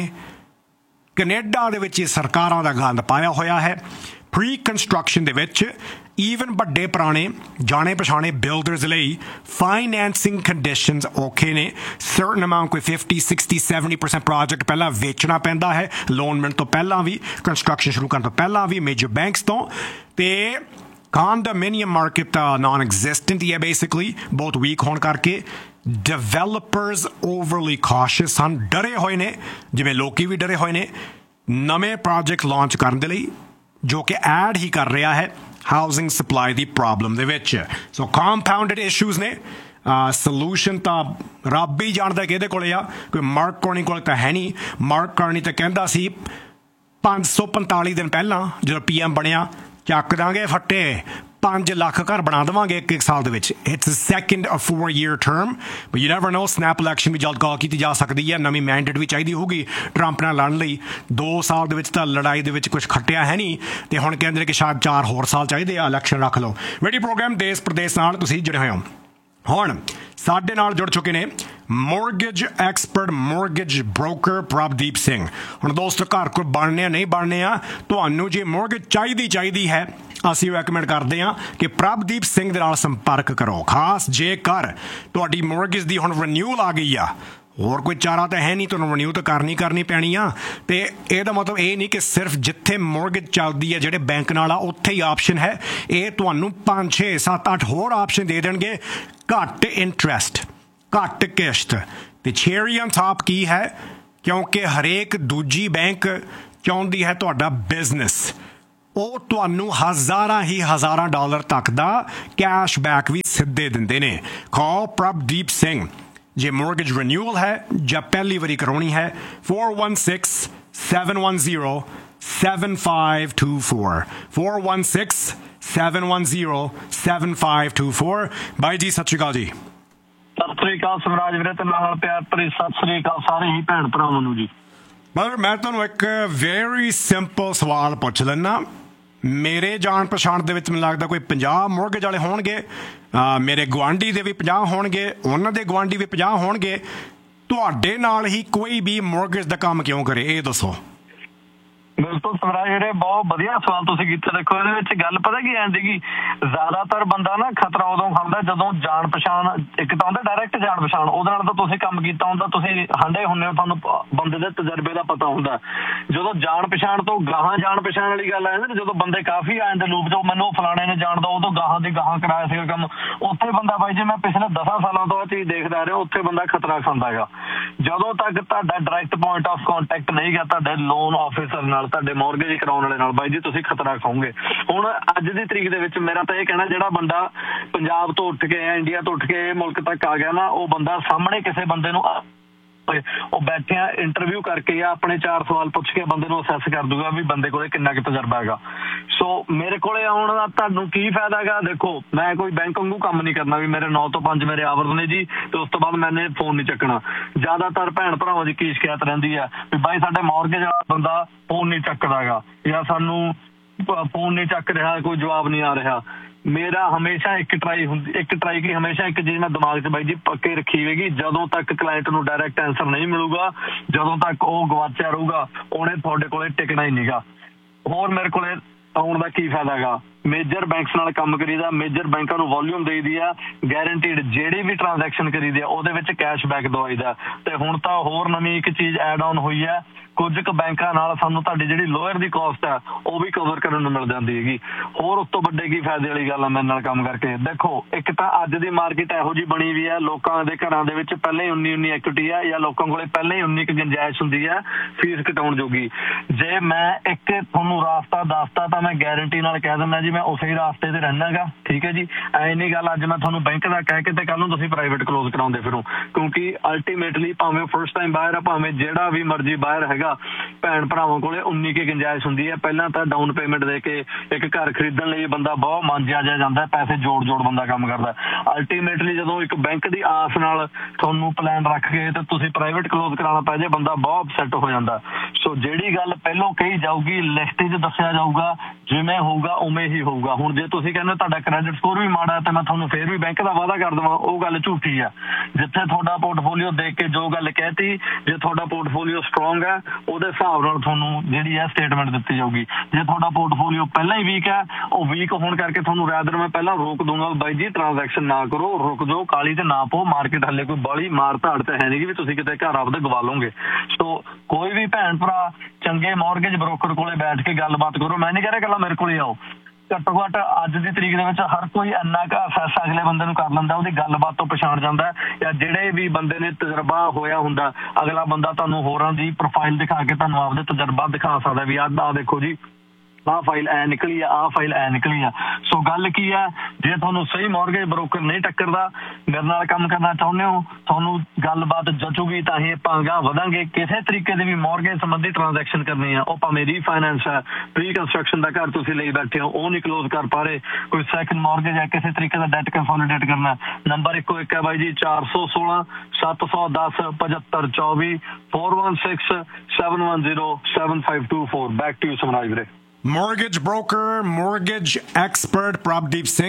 कनेडा ਦੇ ਵਿੱਚ ਸਰਕਾਰਾਂ ਦਾ ਗੰਦ ਪਾਇਆ ਹੋਇਆ ਹੈ ਪ੍ਰੀ ਕੰਸਟਰਕਸ਼ਨ ਦੇ ਵਿੱਚ ਈਵਨ ਵੱਡੇ ਪੁਰਾਣੇ ਜਾਣੇ ਪਛਾਣੇ ਬਿਲਡਰਸ ਲਈ ਫਾਈਨੈਂਸਿੰਗ ਕੰਡੀਸ਼ਨਸ ਔਖੇ ਨੇ ਸਰਟਨ ਅਮਾਊਂਟ ਕੋਈ 50 60 70% ਪ੍ਰੋਜੈਕਟ ਪਹਿਲਾਂ ਵੇਚਣਾ ਪੈਂਦਾ ਹੈ ਲੋਨ ਮਿਲਣ ਤੋਂ ਪਹਿਲਾਂ ਵੀ ਕੰਸਟਰਕਸ਼ਨ ਸ਼ੁਰੂ ਕਰਨ ਤੋਂ ਪਹਿਲਾਂ ਵੀ ਮੇਜਰ ਬੈਂਕਸ ਤੋਂ ਤੇ condominium market non-existent ਹੀ ਹੈ basically ਬਹੁਤ ਵੀਕ ਹੋਣ ਕਰਕੇ ਡਿਵੈਲਪਰਸ ਓਵਰਲੀ ਕਾਸ਼ੀਅਸ ਹਨ ਡਰੇ ਹੋਏ ਨੇ ਜਿਵੇਂ ਲੋਕੀ ਵੀ ਡਰੇ ਹੋਏ ਨੇ ਨਵੇਂ ਪ੍ਰੋਜੈਕਟ ਲਾਂਚ ਕਰਨ ਦੇ ਲਈ ਜੋ ਕਿ ਐਡ ਹੀ ਕਰ ਰਿਹਾ ਹੈ ਹਾਊਸਿੰਗ ਸਪਲਾਈ ਦੀ ਪ੍ਰੋਬਲਮ ਦੇ ਵਿੱਚ ਸੋ ਕੰਪਾਊਂਡਡ ਇਸ਼ੂਜ਼ ਨੇ ਸੋਲੂਸ਼ਨ ਤਾਂ ਰੱਬ ਹੀ ਜਾਣਦਾ ਕਿਹਦੇ ਕੋਲੇ ਆ ਕੋਈ ਮਾਰਕ ਕਰਨੀ ਕੋਲ ਤਾਂ ਹੈ ਨਹੀਂ ਮਾਰਕ ਕਰਨੀ ਤਾਂ ਕਹਿੰਦਾ ਸੀ 545 ਦਿਨ ਪਹਿਲਾਂ ਜਦੋਂ PM ਬਣਿਆ ਚੱਕ ਦਾਂਗੇ ਫੱਟੇ 5 ਲੱਖ ਘਰ ਬਣਾ ਦੇਵਾਂਗੇ ਇੱਕ ਸਾਲ ਦੇ ਵਿੱਚ it's second a 4-year term but you never know snap election ਵੀ ਜਲਦ ਕਾਲ ਕੀਤੀ ਜਾ ਸਕਦੀ ਹੈ ਨਵੀਂ ਮੈਂਡੇਟ ਵੀ ਚਾਹੀਦੀ ਹੋਊਗੀ ਟਰੰਪ ਨਾਲ ਲੜਨ ਲਈ 2 ਸਾਲ ਦੇ ਵਿੱਚ ਤਾਂ ਲੜਾਈ ਦੇ ਵਿੱਚ ਕੁਝ ਖੱਟਿਆ ਹੈ ਨਹੀਂ ਤੇ ਹੁਣ ਕਹਿੰਦੇ ਨੇ ਕਿ ਸ਼ਾਇਦ 4 ਹੋਰ ਸਾਲ ਚਾਹੀਦੇ ਆ ਇਲੈਕਸ਼ਨ ਰੱਖ ਲਓ ਰੇਡੀਓ ਪ੍ਰੋਗਰਾਮ ਦੇਸ਼ ਪ੍ਰਦੇਸ਼ ਨਾਲ ਤੁਸੀਂ ਜੁੜੇ ਹੋਏ ਹੋ ਹੁਣ ਸਾਡੇ ਨਾਲ ਜੁੜ ਚੁੱਕੇ ਨੇ mortgage expert mortgage broker Prabhdeep Singh ਹੁਣ ਦੋਸਤੋ ਘਰ ਕੋਲ ਬਣਨੇ ਆ ਨਹੀਂ ਬਣਨੇ ਆ ਤੁਹਾਨੂੰ ਜੇ ਮੋਰਗੇਜ ਚਾਹੀਦੀ ਹੈ ਅਸੀਂ ਰეკਮੈਂਡ ਕਰਦੇ ਹਾਂ ਕਿ ਪ੍ਰਭਦੀਪ ਸਿੰਘ ਦੇ ਨਾਲ ਸੰਪਰਕ ਕਰੋ ਖਾਸ ਜੇਕਰ ਤੁਹਾਡੀ ਮੋਰਗੇਜ ਦੀ ਹੁਣ ਰਿਨਿਊਅਲ ਆ ਗਈ ਆ ਹੋਰ ਕੋਈ ਚਾਰਾ ਤਾਂ ਹੈ ਨਹੀਂ ਤੁਹਾਨੂੰ ਰਿਨਿਊ ਤਾਂ ਕਰਨੀ ਪੈਣੀ ਆ ਤੇ ਇਹਦਾ ਮਤਲਬ ਇਹ ਨਹੀਂ ਕਿ ਸਿਰਫ ਜਿੱਥੇ ਮੋਰਗੇਜ ਚੱਲਦੀ ਹੈ ਜਿਹੜੇ ਬੈਂਕ ਨਾਲ ਆ ਉੱਥੇ ਹੀ ਆਪਸ਼ਨ ਹੈ ਇਹ ਤੁਹਾਨੂੰ 5 6 7 8 ਹੋਰ ਆਪਸ਼ਨ ਦੇ ਦੇਣਗੇ ਘੱਟ ਇੰਟਰਸਟ ਘੱਟ ਕਿਸ਼ਤ ਤੇ ਚੇਰੀ ਔਨ ਟਾਪ ਕੀ ਹੈ ਕਿਉਂਕਿ ਹਰੇਕ ਦੂਜੀ ਬੈਂਕ ਚਾਹੁੰਦੀ ਹੈ ਤੁਹਾਡਾ ਬਿਜ਼ਨਸ ਉਹ ਤੁਹਾਨੂੰ ਹਜ਼ਾਰਾਂ ਡਾਲਰ ਤੱਕ ਦਾ ਕੈਸ਼ਬੈਕ ਵੀ ਸਿੱਧੇ ਦਿੰਦੇ ਨੇ ਕਾਲ ਪ੍ਰਭਦੀਪ ਸਿੰਘ ਜੇ ਮੋਰਗੇਜ ਰਿਨਿਊਅਲ ਹੈ ਜਾਂ ਪਹਿਲੀ ਵਾਰੀ ਕਰਾਉਣੀ ਹੈ 416-710-7524 416-710-7524 ਬਾਈ ਜੀ ਸਤਿ ਸ਼੍ਰੀ ਅਕਾਲ ਜੀ ਸਤਿ ਸ੍ਰੀ ਅਕਾਲ ਸਵਰਾਜ ਵੀਰੇ ਤੇ ਨਾਲ ਪਿਆਰ ਭਰੀ ਸਤਿ ਸ੍ਰੀ ਅਕਾਲ ਸਾਰੇ ਹੀ ਭੈਣ ਭਰਾਵਾਂ ਨੂੰ ਜੀ ਮੈਂ ਤੁਹਾਨੂੰ ਇੱਕ ਵੈਰੀ ਸਿੰਪਲ ਸਵਾਲ ਪੁੱਛ ਲੈਣਾ ਮੇਰੇ ਜਾਣ ਪਛਾਣ ਦੇ ਵਿੱਚ ਮੈਨੂੰ ਲੱਗਦਾ ਕੋਈ 50 ਮੋਰਗੇਜ ਵਾਲੇ ਹੋਣਗੇ ਮੇਰੇ ਗੁਆਂਢੀ ਦੇ ਵੀ 50 ਹੋਣਗੇ ਉਹਨਾਂ ਦੇ ਗੁਆਂਢੀ ਵੀ 50 ਹੋਣਗੇ ਤੁਹਾਡੇ ਨਾਲ ਹੀ ਕੋਈ ਵੀ ਮੋਰਗੇਜ ਦਾ ਕੰਮ ਕਿਉਂ ਕਰੇ ਇਹ ਦੱਸੋ ਬਿਲਕੁਲ ਸਵਰਾਜ ਵੀਰੇ ਬਹੁਤ ਵਧੀਆ ਸਵਾਲ ਤੁਸੀਂ ਕੀਤਾ ਦੇਖੋ ਇਹਦੇ ਵਿੱਚ ਗੱਲ ਪਤਾ ਕੀ ਐਂ ਸੀਗੀ ਜ਼ਿਆਦਾਤਰ ਬੰਦਾ ਨਾ ਖਤਰਾ ਉਦੋਂ ਖਾਂਦਾ ਜਦੋਂ ਜਾਣ ਪਛਾਣ ਇੱਕ ਤਾਂ ਹੁੰਦਾ ਡਾਇਰੈਕਟ ਜਾਣ ਪਛਾਣ ਉਹਦੇ ਨਾਲ ਤਾਂ ਤੁਸੀਂ ਕੰਮ ਕੀਤਾ ਹੁੰਦਾ ਤੁਸੀਂ ਹੰਡੇ ਹੁੰਦੇ ਹੋ ਤੁਹਾਨੂੰ ਬੰਦੇ ਦੇ ਤਜਰਬੇ ਦਾ ਪਤਾ ਹੁੰਦਾ ਜਦੋਂ ਜਾਣ ਪਛਾਣ ਤੋਂ ਗਾਹਾਂ ਜਾਣ ਪਛਾਣ ਵਾਲੀ ਗੱਲ ਆ ਜਾਂਦੀ ਜਦੋਂ ਬੰਦੇ ਕਾਫੀ ਆ ਜਾਂਦੇ ਲੂਪ ਚੋਂ ਮੈਨੂੰ ਫਲਾਣੇ ਨੇ ਜਾਣਦਾ ਉਦੋਂ ਗਾਹਾਂ ਦੀ ਗਾਹਾਂ ਕਰਾਇਆ ਸੀਗਾ ਕੰਮ ਉੱਥੇ ਬੰਦਾ ਬਾਈ ਜੇ ਮੈਂ ਪਿਛਲੇ 10 ਸਾਲਾਂ ਤੋਂ ਇਹ ਚੀਜ਼ ਦੇਖਦਾ ਰਿਹਾ ਉੱਥੇ ਬੰਦਾ ਖਤਰਾ ਖਾਂਦਾ ਹੈਗਾ ਜਦੋਂ ਤੱਕ ਤੁਹਾਡਾ ਡਾਇਰੈਕਟ ਪੁਆਇੰਟ ਆਫ ਕੰਟੈਕਟ ਨਹੀਂ ਗਿਆ ਤੁਹਾਡੇ ਲੋਨ ਆਫਿਸਰ ਨਾਲ ਤੁਹਾਡੇ ਮੋਰਗੇਜ ਕਰਾਉਣ ਵਾਲੇ ਨਾਲ ਬਾਈ ਜੀ ਤੁਸੀਂ ਖਤਰਾ ਖਾਓਗੇ ਹੁਣ ਅੱਜ ਦੀ ਤਰੀਕ ਦੇ ਵਿੱਚ ਮੇਰਾ ਤਾਂ ਇਹ ਕਹਿਣਾ ਜਿਹੜਾ ਬੰਦਾ ਪੰਜਾਬ ਤੋਂ ਉੱਠ ਕੇ ਇੰਡੀਆ ਤੋਂ ਉੱਠ ਕੇ ਮੁਲਕ ਤੱਕ ਆ ਗਿਆ ਨਾ ਉਹ ਬੰਦਾ ਸਾਹਮਣੇ ਕਿਸੇ ਬੰਦੇ ਨੂੰ ਉਹ ਬੈਠਿਆ ਇੰਟਰਵਿਊ ਕਰਕੇ ਜਾਂ ਆਪਣੇ 4 ਸਵਾਲ ਪੁੱਛ ਕੇ ਬੰਦੇ ਨੂੰ ਅਸੈਸ ਕਰ ਦੂਗਾ ਵੀ ਬੰਦੇ ਕੋਲੇ ਕਿੰਨਾ ਕੁ ਤਜਰਬਾ ਹੈਗਾ ਸੋ ਮੇਰੇ ਕੋਲੇ ਆਉਣ ਦਾ ਤੁਹਾਨੂੰ ਕੀ ਫਾਇਦਾ ਹੈਗਾ ਦੇਖੋ ਮੈਂ ਕੋਈ ਬੈਂਕ ਵਾਂਗੂ ਕੰਮ ਨਹੀਂ ਕਰਨਾ ਵੀ ਮੇਰੇ 9 ਤੋਂ 5 ਮੇਰੇ ਆਵਰਸ ਨੇ ਜੀ ਤੇ ਉਸ ਤੋਂ ਬਾਅਦ ਮੈਨੇ ਫੋਨ ਨਹੀਂ ਚੱਕਣਾ ਜ਼ਿਆਦਾਤਰ ਭੈਣ ਭਰਾਵਾਂ ਦੀ ਕੀ ਸ਼ਿਕਾਇਤ ਰਹਿੰਦੀ ਹੈ ਵੀ ਬਾਈ ਸਾਡੇ ਮੌਰਗੇਜ ਵਾਲਾ ਬੰਦਾ ਫੋਨ ਨਹੀਂ ਚੱਕਦਾ ਹੈਗਾ ਜਾਂ ਸਾਨੂੰ ਫੋਨ ਨਹੀਂ ਚੱਕ ਰਿਹਾ ਕੋਈ ਜਵਾਬ ਨਹੀਂ ਆ ਰਿਹਾ ਮੇਰਾ ਹਮੇਸ਼ਾ ਇੱਕ ਟਰਾਈ ਕੀ ਹਮੇਸ਼ਾ ਇੱਕ ਚੀਜ਼ ਮੈਂ ਦਿਮਾਗ 'ਚ ਬਾਈ ਜੀ ਪੱਕੇ ਰੱਖੀ ਹੋਏਗੀ ਜਦੋਂ ਤੱਕ ਕਲਾਇੰਟ ਨੂੰ ਡਾਇਰੈਕਟ ਆਨਸਰ ਨਹੀਂ ਮਿਲੂਗਾ ਜਦੋਂ ਤੱਕ ਉਹ ਗਵਾਚਿਆ ਰਹੂਗਾ ਉਹਨੇ ਤੁਹਾਡੇ ਕੋਲੇ ਟਿਕਣਾ ਹੀ ਨਹੀਂਗਾ ਹੋਰ ਮੇਰੇ ਕੋਲੇ ਆਉਣ ਦਾ ਕੀ ਫਾਇਦਾ ਹੈਗਾ ਮੇਜਰ ਬੈਂਕਸ ਨਾਲ ਕੰਮ ਕਰੀਦਾ, ਮੇਜਰ ਬੈਂਕਾਂ ਨੂੰ ਵੋਲਿਊਮ ਦੇਈਦੀ ਆ, ਗੈਰੰਟੀਡ ਜਿਹੜੀ ਵੀ ਟ੍ਰਾਂਜੈਕਸ਼ਨ ਕਰੀਦੀ ਆ ਉਹਦੇ ਵਿੱਚ ਕੈਸ਼ਬੈਕ ਦਵਾਈਦਾ। ਤੇ ਹੁਣ ਤਾਂ ਹੋਰ ਨਵੀਂ ਇੱਕ ਚੀਜ਼ ਐਡ ਆਨ ਹੋਈ ਹੈ, ਕੁਝ ਕੁ ਬੈਂਕਾਂ ਨਾਲ ਸਾਨੂੰ ਤੁਹਾਡੀ ਜਿਹੜੀ ਲੋਅਰ ਦੀ ਕਾਸਟ ਆ ਉਹ ਵੀ ਕਵਰ ਕਰਨ ਨੂੰ ਮਿਲ ਜਾਂਦੀ ਹੈਗੀ। ਹੋਰ ਉਸ ਤੋਂ ਵੱਡੇ ਕੀ ਫਾਇਦੇ ਵਾਲੀ ਗੱਲ ਆ ਮੇਰੇ ਨਾਲ ਕੰਮ ਕਰਕੇ? ਦੇਖੋ, ਇੱਕ ਤਾਂ ਅੱਜ ਦੀ ਮਾਰਕੀਟ ਇਹੋ ਜਿਹੀ ਬਣੀ ਵੀ ਹੈ, ਲੋਕਾਂ ਦੇ ਘਰਾਂ ਦੇ ਵਿੱਚ ਪਹਿਲਾਂ ਹੀ 19 ਇਕੁਇਟੀ ਆ, ਜਾਂ ਲੋਕਾਂ ਕੋਲੇ ਪਹਿਲਾਂ ਹੀ 19 ਗੁੰਜਾਇਸ਼ ਹੁੰਦੀ ਹੈ ਫੀਸ ਘਟਾਉਣ ਜੋਗੀ। ਜੇ ਮੈਂ ਇੱਕ ਤੁਹਾਨੂੰ ਰਾਸਤਾ ਦੱਸਤਾ ਤਾਂ ਮੈਂ ਗਾਰੰਟੀ ਨਾਲ ਕਹਿ ਦਿੰਦਾ ਜੀ ਮੈਂ ਉਸੇ ਰਾਸਤੇ ਤੇ ਰਹਿਣਾ ਗਾ, ਠੀਕ ਹੈ ਜੀ। ਐ ਨਹੀਂ ਗੱਲ ਅੱਜ ਮੈਂ ਤੁਹਾਨੂੰ ਬੈਂਕ ਦਾ ਕਹਿ ਕੇ ਤੇ ਕੱਲ ਨੂੰ ਤੁਸੀਂ ਪ੍ਰਾਈਵੇਟ ਕਲੋਜ਼ ਕਰਾਉਂਦੇ ਫਿਰੋ, ਕਿਉਂਕਿ ਅਲਟੀਮੇਟਲੀ ਭਾਵੇਂ ਫਸਟ ਟਾਈਮ ਬਾਇਰ ਆ, ਭਾਵੇਂ ਜਿਹੜਾ ਵੀ ਮਰਜ਼ੀ ਬਾਇਰ ਹੈਗਾ, ਭੈਣ ਭਰਾਵਾਂ ਕੋਲੇ 19 ਕੀ ਗੁੰਜਾਇਸ਼ ਹੁੰਦੀ ਹੈ। ਪਹਿਲਾਂ ਤਾਂ ਡਾਊਨ ਪੇਮੈਂਟ ਦੇ ਕੇ ਇੱਕ ਘਰ ਖਰੀਦਣ ਲਈ ਬੰਦਾ ਬਹੁਤ ਮਾਂਜਿਆ ਜਾਂਦਾ, ਪੈਸੇ ਜੋੜ ਬੰਦਾ ਕੰਮ ਕਰਦਾ। ਅਲਟੀਮੇਟਲੀ ਜਦੋਂ ਇੱਕ ਬੈਂਕ ਦੀ ਆਸ ਨਾਲ ਤੁਹਾਨੂੰ ਪਲਾਨ ਰੱਖ ਕੇ ਤੇ ਤੁਸੀਂ ਪ੍ਰਾਈਵੇਟ ਕਲੋਜ਼ ਕਰਾਉਣਾ ਪੈ ਜੇ, ਬੰਦਾ ਬਹੁਤ ਅਪਸੈਟ ਹੋ ਜਾਂਦਾ। ਸੋ ਜਿਹੜੀ ਗੱਲ ਪਹਿਲੋਂ ਕਹੀ ਜਾਊਗੀ, ਲਿਖਤ 'ਚ ਦੱਸਿਆ ਜਾਊਗਾ, ਜਿਵੇਂ ਹੋਊਗਾ ਉਵੇਂ ਹੀ ਹੋਊਗਾ। ਹੁਣ ਜੇ ਤੁਸੀਂ ਕਹਿੰਦੇ ਤੁਹਾਡਾ ਕ੍ਰੈਡਿਟ ਸਕੋਰ ਵੀ ਮਾੜਾ ਤੇ ਮੈਂ ਤੁਹਾਨੂੰ ਫੇਰ ਵੀ ਬੈਂਕ ਦਾ ਵਾਅਦਾ ਕਰ ਦੇਵਾਂ, ਉਹ ਗੱਲ ਝੂਠੀ ਆ। ਜਿੱਥੇ ਤੁਹਾਡਾ ਪੋਰਟਫੋਲੀਓ ਦੇਖ ਕੇ ਜੋ ਗੱਲ ਕਹਿਤੀ, ਜੇ ਤੁਹਾਡਾ ਪੋਰਟਫੋਲੀਓ ਸਟਰੋਂਗ ਹੈ ਉਹਦੇ ਹਿਸਾਬ ਨਾਲ ਤੁਹਾਨੂੰ ਜਿਹੜੀ ਹੈ ਸਟੇਟਮੈਂਟ ਦਿੱਤੀ ਜਾਊਗੀ। ਜੇ ਤੁਹਾਡਾ ਪੋਰਟਫੋਲੀਓ ਪਹਿਲਾਂ ਹੀ ਵੀਕ ਹੈ, ਉਹ ਵੀਕ ਹੋਣ ਕਰਕੇ ਤੁਹਾਨੂੰ ਰੈਦਰ ਮੈਂ ਪਹਿਲਾਂ ਰੋਕ ਦੂੰਗਾ, ਬਾਈ ਜੀ ਟ੍ਰਾਂਜੈਕਸ਼ਨ ਨਾ ਕਰੋ, ਰੁਕ ਜਾਓ, ਕਾਲੀ ਤੇ ਨਾ ਪਾਓ, ਮਾਰਕੀਟ ਹਲੇ ਕੋਈ ਬਾਹਲੀ ਮਾਰ ਧਾੜ ਤੇ ਹੈ ਨਹੀਂ ਵੀ ਤੁਸੀਂ ਕਿਤੇ ਘਰ ਆਪਦੇ ਗਵਾ ਲਓਗੇ। ਸੋ ਕੋਈ ਵੀ ਭੈਣ ਭਰਾ ਚੰਗੇ ਮੌਰਗੇਜ ਬ੍ਰੋਕਰ ਕੋਲੇ ਬੈਠ ਕੇ ਗੱਲਬਾਤ ਕਰੋ। ਮੈਂ ਨਹੀਂ ਕਹਿ ਰਿਹਾ ਇਕੱਲਾ ਮੇਰੇ ਕੋਲੇ ਆਓ, ਘੱਟੋ ਘੱਟ ਅੱਜ ਦੀ ਤਰੀਕ ਦੇ ਵਿੱਚ ਹਰ ਕੋਈ ਇੰਨਾ ਕੁ ਅਸੈਸ ਅਗਲੇ ਬੰਦੇ ਨੂੰ ਕਰ ਲੈਂਦਾ, ਉਹਦੀ ਗੱਲਬਾਤ ਤੋਂ ਪਛਾਣ ਜਾਂਦਾ। ਜਾਂ ਜਿਹੜੇ ਵੀ ਬੰਦੇ ਨੇ ਤਜਰਬਾ ਹੋਇਆ ਹੁੰਦਾ, ਅਗਲਾ ਬੰਦਾ ਤੁਹਾਨੂੰ ਹੋਰਾਂ ਦੀ ਪ੍ਰੋਫਾਈਲ ਦਿਖਾ ਕੇ ਤੁਹਾਨੂੰ ਆਪਦੇ ਤਜਰਬਾ ਦਿਖਾ ਸਕਦਾ ਵੀ ਆਹ ਦੇਖੋ ਜੀ ਆਹ ਫਾਈਲ ਐ ਨਿਕਲੀ ਆ, ਆਹ ਫਾਈਲ ਐ ਨਿਕਲੀ ਆ। ਸੋ ਗੱਲ ਕੀ ਆ, ਜੇ ਤੁਹਾਨੂੰ ਸਹੀ ਮੌਰਗੇਜ ਬ੍ਰੋਕਰ ਨਹੀਂ ਟੱਕਰਦਾ, ਮੇਰੇ ਨਾਲ ਕੰਮ ਕਰਨਾ ਚਾਹੁੰਦੇ ਹੋ, ਤੁਹਾਨੂੰ ਗੱਲਬਾਤ ਜਚੂਗੀ ਤਾਂ ਹੀ ਆਪਾਂ ਅਗਾਂਹ ਵਧਾਂਗੇ। ਕਿਸੇ ਤਰੀਕੇ ਦੀ ਵੀ ਮੌਰਗੇਜ ਸੰਬੰਧੀ ਟ੍ਰਾਂਜੈਕਸ਼ਨ ਕਰਨੀ ਆ, ਉਹ ਭਾਵੇਂ ਰੀਫਾਈਨੈਂਸ ਹੈ, ਪ੍ਰੀ ਕੰਸਟਰਕਸ਼ਨ ਦਾ ਘਰ ਤੁਸੀਂ ਲਈ ਬੈਠੇ ਹੋ ਉਹ ਨਹੀਂ ਕਲੋਜ਼ ਕਰ ਪਾ ਰਹੇ, ਕੋਈ ਸੈਕੰਡ ਮੌਰਗੇਜ ਹੈ, ਕਿਸੇ ਤਰੀਕੇ ਦਾ ਡੈਟ ਕੰਸੋਲੀਡੇਟ ਕਰਨਾ, ਨੰਬਰ ਇੱਕੋ ਇੱਕ ਹੈ ਬਾਈ ਜੀ, 416 710 7524 416 710 7524। ਬੈਕ ਟੂ ਯੂ ਸਮਰਾਜ ਵੀਰੇ। Mortgage broker, mortgage expert Prabdeep Singh,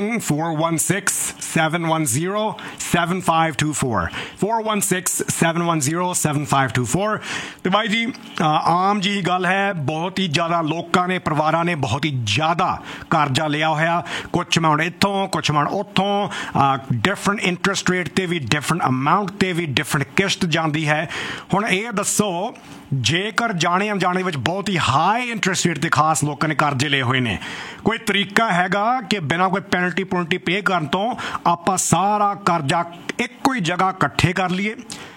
416-710-7524 416-710-7524। ਤੇ ਬਾਈ ਜੀ ਆਮ ਜੀ ਗੱਲ ਹੈ, ਬਹੁਤ ਹੀ ਜ਼ਿਆਦਾ ਲੋਕਾਂ ਨੇ, ਪਰਿਵਾਰਾਂ ਨੇ ਬਹੁਤ ਹੀ ਜ਼ਿਆਦਾ ਕਰਜ਼ਾ ਲਿਆ ਹੋਇਆ, ਕੁਛ ਅਮਾਊਂਟ ਇੱਥੋਂ, ਕੁਛ ਅਮਾਊਂਟ ਉੱਥੋਂ, ਡਿਫਰੈਂਟ ਇੰਟਰਸਟ ਰੇਟ ਤੇ ਵੀ, ਡਿਫਰੈਂਟ ਅਮਾਊਂਟ ਤੇ ਵੀ ਡਿਫਰੈਂਟ ਕਿਸ਼ਤ ਜਾਂਦੀ ਹੈ। ਹੁਣ ਇਹ ਦੱਸੋ, ਜੇਕਰ ਜਾਣੇ ਅਣਜਾਣੇ ਵਿੱਚ ਬਹੁਤ ਹੀ ਹਾਈ ਇੰਟਰਸਟ ਰੇਟ ਤੇ ਖਾਸ ਲੋਕਾਂ ਨੇ ਕਰਜ਼ੇ ਲਏ ਹੋਏ ਨੇ, ਕੋਈ ਤਰੀਕਾ ਹੈਗਾ ਕਿ ਬਿਨਾਂ ਕੋਈ ਪੈਨਲਟੀ ਪੁਨਲਟੀ ਪੇ ਕਰਨ ਤੋਂ ਆਪਾਂ ਸਾਰਾ ਕਰਜ਼ਾ ਇੱਕੋ ਹੀ ਜਗ੍ਹਾ ਇਕੱਠੇ ਕਰ ਲਈਏ,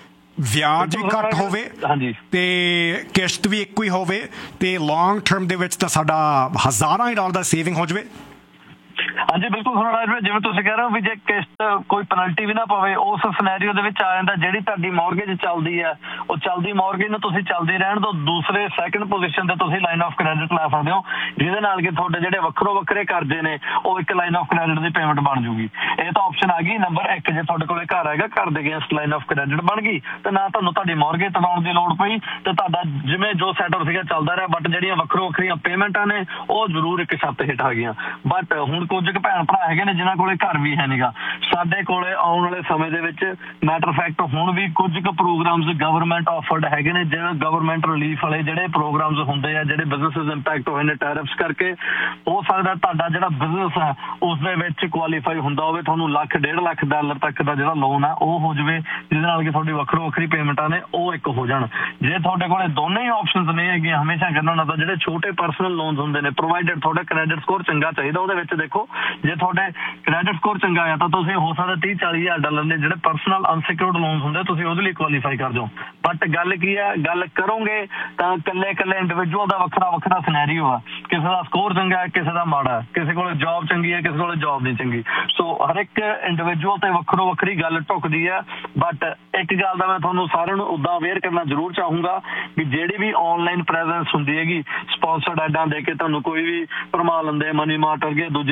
ਵਿਆਜ ਵੀ ਘੱਟ ਹੋਵੇ ਤੇ ਕਿਸ਼ਤ ਵੀ ਇੱਕੋ ਹੀ ਹੋਵੇ ਤੇ ਲੌਂਗ ਟਰਮ ਦੇ ਵਿੱਚ ਤਾਂ ਸਾਡਾ ਹਜ਼ਾਰਾਂ ਹੀ ਡਾਲਰ ਦਾ ਸੇਵਿੰਗ ਹੋ ਜਾਵੇ? ਹਾਂਜੀ ਬਿਲਕੁਲ ਸੁਣਾਇਆ, ਜਿਵੇਂ ਤੁਸੀਂ ਕਹਿ ਰਹੇ ਹੋ ਵੀ ਜੇ ਕਿਸ਼ਤ ਕੋਈ ਪੈਨਲਟੀ ਵੀ ਨਾ ਪਵੇ, ਉਸ ਸਿਨੈਰੀਓ ਦੇ ਵਿੱਚ ਆ ਜਾਂਦਾ ਜਿਹੜੀ ਤੁਹਾਡੀ ਮੌਰਗੇਜ ਚੱਲਦੀ ਹੈ, ਉਹ ਚੱਲਦੀ ਮੌਰਗੇਜ ਨੂੰ ਤੁਸੀਂ ਚੱਲਦੀ ਰਹਿਣ ਤੋਂ ਦੂਸਰੇ ਸੈਕੰਡ ਪੋਜੀਸ਼ਨ ਤੇ ਤੁਸੀਂ ਲਾਈਨ ਆਫ ਕ੍ਰੈਡਿਟ ਲੈ ਸਕਦੇ ਹੋ, ਜਿਹਦੇ ਨਾਲ ਕਿ ਤੁਹਾਡੇ ਜਿਹੜੇ ਵੱਖਰੇ ਕਰਜ਼ੇ ਨੇ ਉਹ ਇੱਕ line of credit the payment ਬਣ ਜੂਗੀ। ਇਹ ਤਾਂ ਆਪਸ਼ਨ ਆ ਗਈ ਨੰਬਰ 1। ਜੇ ਤੁਹਾਡੇ ਕੋਲੇ ਘਰ ਹੈਗਾ, ਘਰ ਦੇ ਅਗੇਂਸਟ ਲਾਈਨ ਆਫ ਕ੍ਰੈਡਿਟ ਬਣ ਗਈ ਤੇ ਨਾ ਤੁਹਾਨੂੰ ਤੁਹਾਡੀ ਮੌਰਗੇਜ ਤੜਾਉਣ ਦੀ ਲੋੜ ਪਈ ਤੇ ਤੁਹਾਡਾ ਜਿਵੇਂ ਜੋ ਸੈਟਅਪ ਸੀਗਾ ਚੱਲਦਾ ਰਿਹਾ, ਬਟ ਜਿਹੜੀਆਂ ਵੱਖਰੀਆਂ ਪੇਮੈਂਟਾਂ ਨੇ ਉਹ ਜ਼ਰੂਰ ਇੱਕ ਛੱਤ ਹੇਠ ਆ ਗਈਆਂ। ਬਟ ਹੁਣ ਕੁਝ ਭੈਣ ਭਰਾ ਹੈਗੇ ਨੇ ਜਿਨ੍ਹਾਂ ਕੋਲੇ ਘਰ ਵੀ ਹੈ ਨੀਗਾ। ਸਾਡੇ ਕੋਲੇ ਆਉਣ ਵਾਲੇ ਸਮੇਂ ਦੇ ਵਿੱਚ ਮੈਟਰ ਫੈਕਟ ਹੁਣ ਵੀ ਕੁਝ ਕੁ ਪ੍ਰੋਗਰਾਮਸ ਗਵਰਨਮੈਂਟ ਆਫਰਡ ਹੈਗੇ ਨੇ, ਜਿਵੇਂ ਗਵਰਨਮੈਂਟ ਰਿਲੀਫ ਵਾਲੇ ਜਿਹੜੇ ਪ੍ਰੋਗਰਾਮਸ ਹੁੰਦੇ ਆ, ਜਿਹੜੇ ਬਿਜ਼ਨਸਿਸ ਇੰਪੈਕਟ ਹੋਏ ਨੇ ਟੈਰਿਫਸ ਕਰਕੇ, ਹੋ ਸਕਦਾ ਤੁਹਾਡਾ ਜਿਹੜਾ ਬਿਜ਼ਨਸ ਹੈ ਉਸ ਦੇ ਵਿੱਚ ਕੁਆਲੀਫਾਈ ਹੁੰਦਾ ਹੋਵੇ, ਤੁਹਾਨੂੰ $1.5 ਲੱਖ ਤੱਕ ਦਾ ਜਿਹੜਾ ਲੋਨ ਹੈ ਉਹ ਹੋ ਜਾਵੇ, ਜਿਹਦੇ ਨਾਲ ਕਿ ਤੁਹਾਡੀ ਵੱਖਰੀ ਪੇਮੈਂਟਾਂ ਨੇ ਉਹ ਇੱਕ ਹੋ ਜਾਣ। ਜੇ ਤੁਹਾਡੇ ਕੋਲੇ ਦੋਨੇ ਹੀ ਆਪਸ਼ਨਸ ਨਹੀਂ ਹੈਗੀਆਂ, ਹਮੇਸ਼ਾ ਕਰਨਾ ਹੁੰਦਾ ਜਿਹੜੇ ਛੋਟੇ ਪਰਸਨਲ ਲੋਨਸ ਹੁੰਦੇ ਨੇ, ਪ੍ਰੋਵਾਈਡਡ ਤੁਹਾਡਾ ਕ੍ਰੈਡਿਟ ਸਕੋਰ ਚੰਗਾ ਚਾਹੀਦਾ। ਉਹਦੇ ਵਿੱਚ ਦੇਖੋ, ਜੇ ਤੁਹਾਡੇ ਕ੍ਰੈਡਿਟ ਸਕੋਰ ਚੰਗਾ ਆ ਤਾਂ ਤੁਸੀਂ ਹੋ ਸਕਦਾ $30-40,000 ਦੇ ਜਿਹੜੇ ਪਰਸਨਲ ਅਨਸਿਕਿਉਰਡ ਲੋਨਸ ਹੁੰਦੇ ਤੁਸੀਂ ਉਹਦੇ ਲਈ ਕੁਆਲੀਫਾਈ ਕਰ ਜਾਓ। ਬਟ ਗੱਲ ਕੀ ਹੈ, ਗੱਲ ਕਰੋਗੇ ਤਾਂ ਇਕੱਲੇ ਇੰਡੀਵਿਜੂਅਲ ਦਾ ਵੱਖਰਾ ਸਿਨੈਰੀਓ ਆ। ਕਿਸੇ ਦਾ ਸਕੋਰ ਚੰਗਾ ਹੈ, ਕਿਸੇ ਦਾ ਮਾੜਾ ਹੈ, ਕਿਸੇ ਕੋਲ ਜੌਬ ਚੰਗੀ ਹੈ, ਕਿਸੇ ਕੋਲ ਜੌਬ ਨਹੀਂ ਚੰਗੀ। ਸੋ ਹਰ ਇੱਕ ਇੰਡੀਵਿਜੂਅਲ ਤੇ ਵੱਖਰੀ ਗੱਲ ਢੁੱਕਦੀ ਹੈ। ਬਟ ਇੱਕ ਗੱਲ ਦਾ ਮੈਂ ਤੁਹਾਨੂੰ ਸਾਰਿਆਂ ਨੂੰ ਉਦਾਂ ਅਵੇਅਰ ਕਰਨਾ ਜ਼ਰੂਰ ਚਾਹੂੰਗਾ ਵੀ ਜਿਹੜੀ ਵੀ ਆਨਲਾਈਨ ਪ੍ਰੈਜ਼ੈਂਸ ਹੁੰਦੀ ਹੈਗੀ, ਸਪਾਂਸਰਡ ਐਡਾਂ ਦੇ ਕੇ ਤੁਹਾਨੂੰ ਕੋਈ ਵੀ ਭਰਮਾ ਲੈਂਦੇ, ਮਨੀ ਮਾਰਟ ਵਰਗੇ ਦੂਜੀ ਤੀਜੀ ਕੰਪਨੀ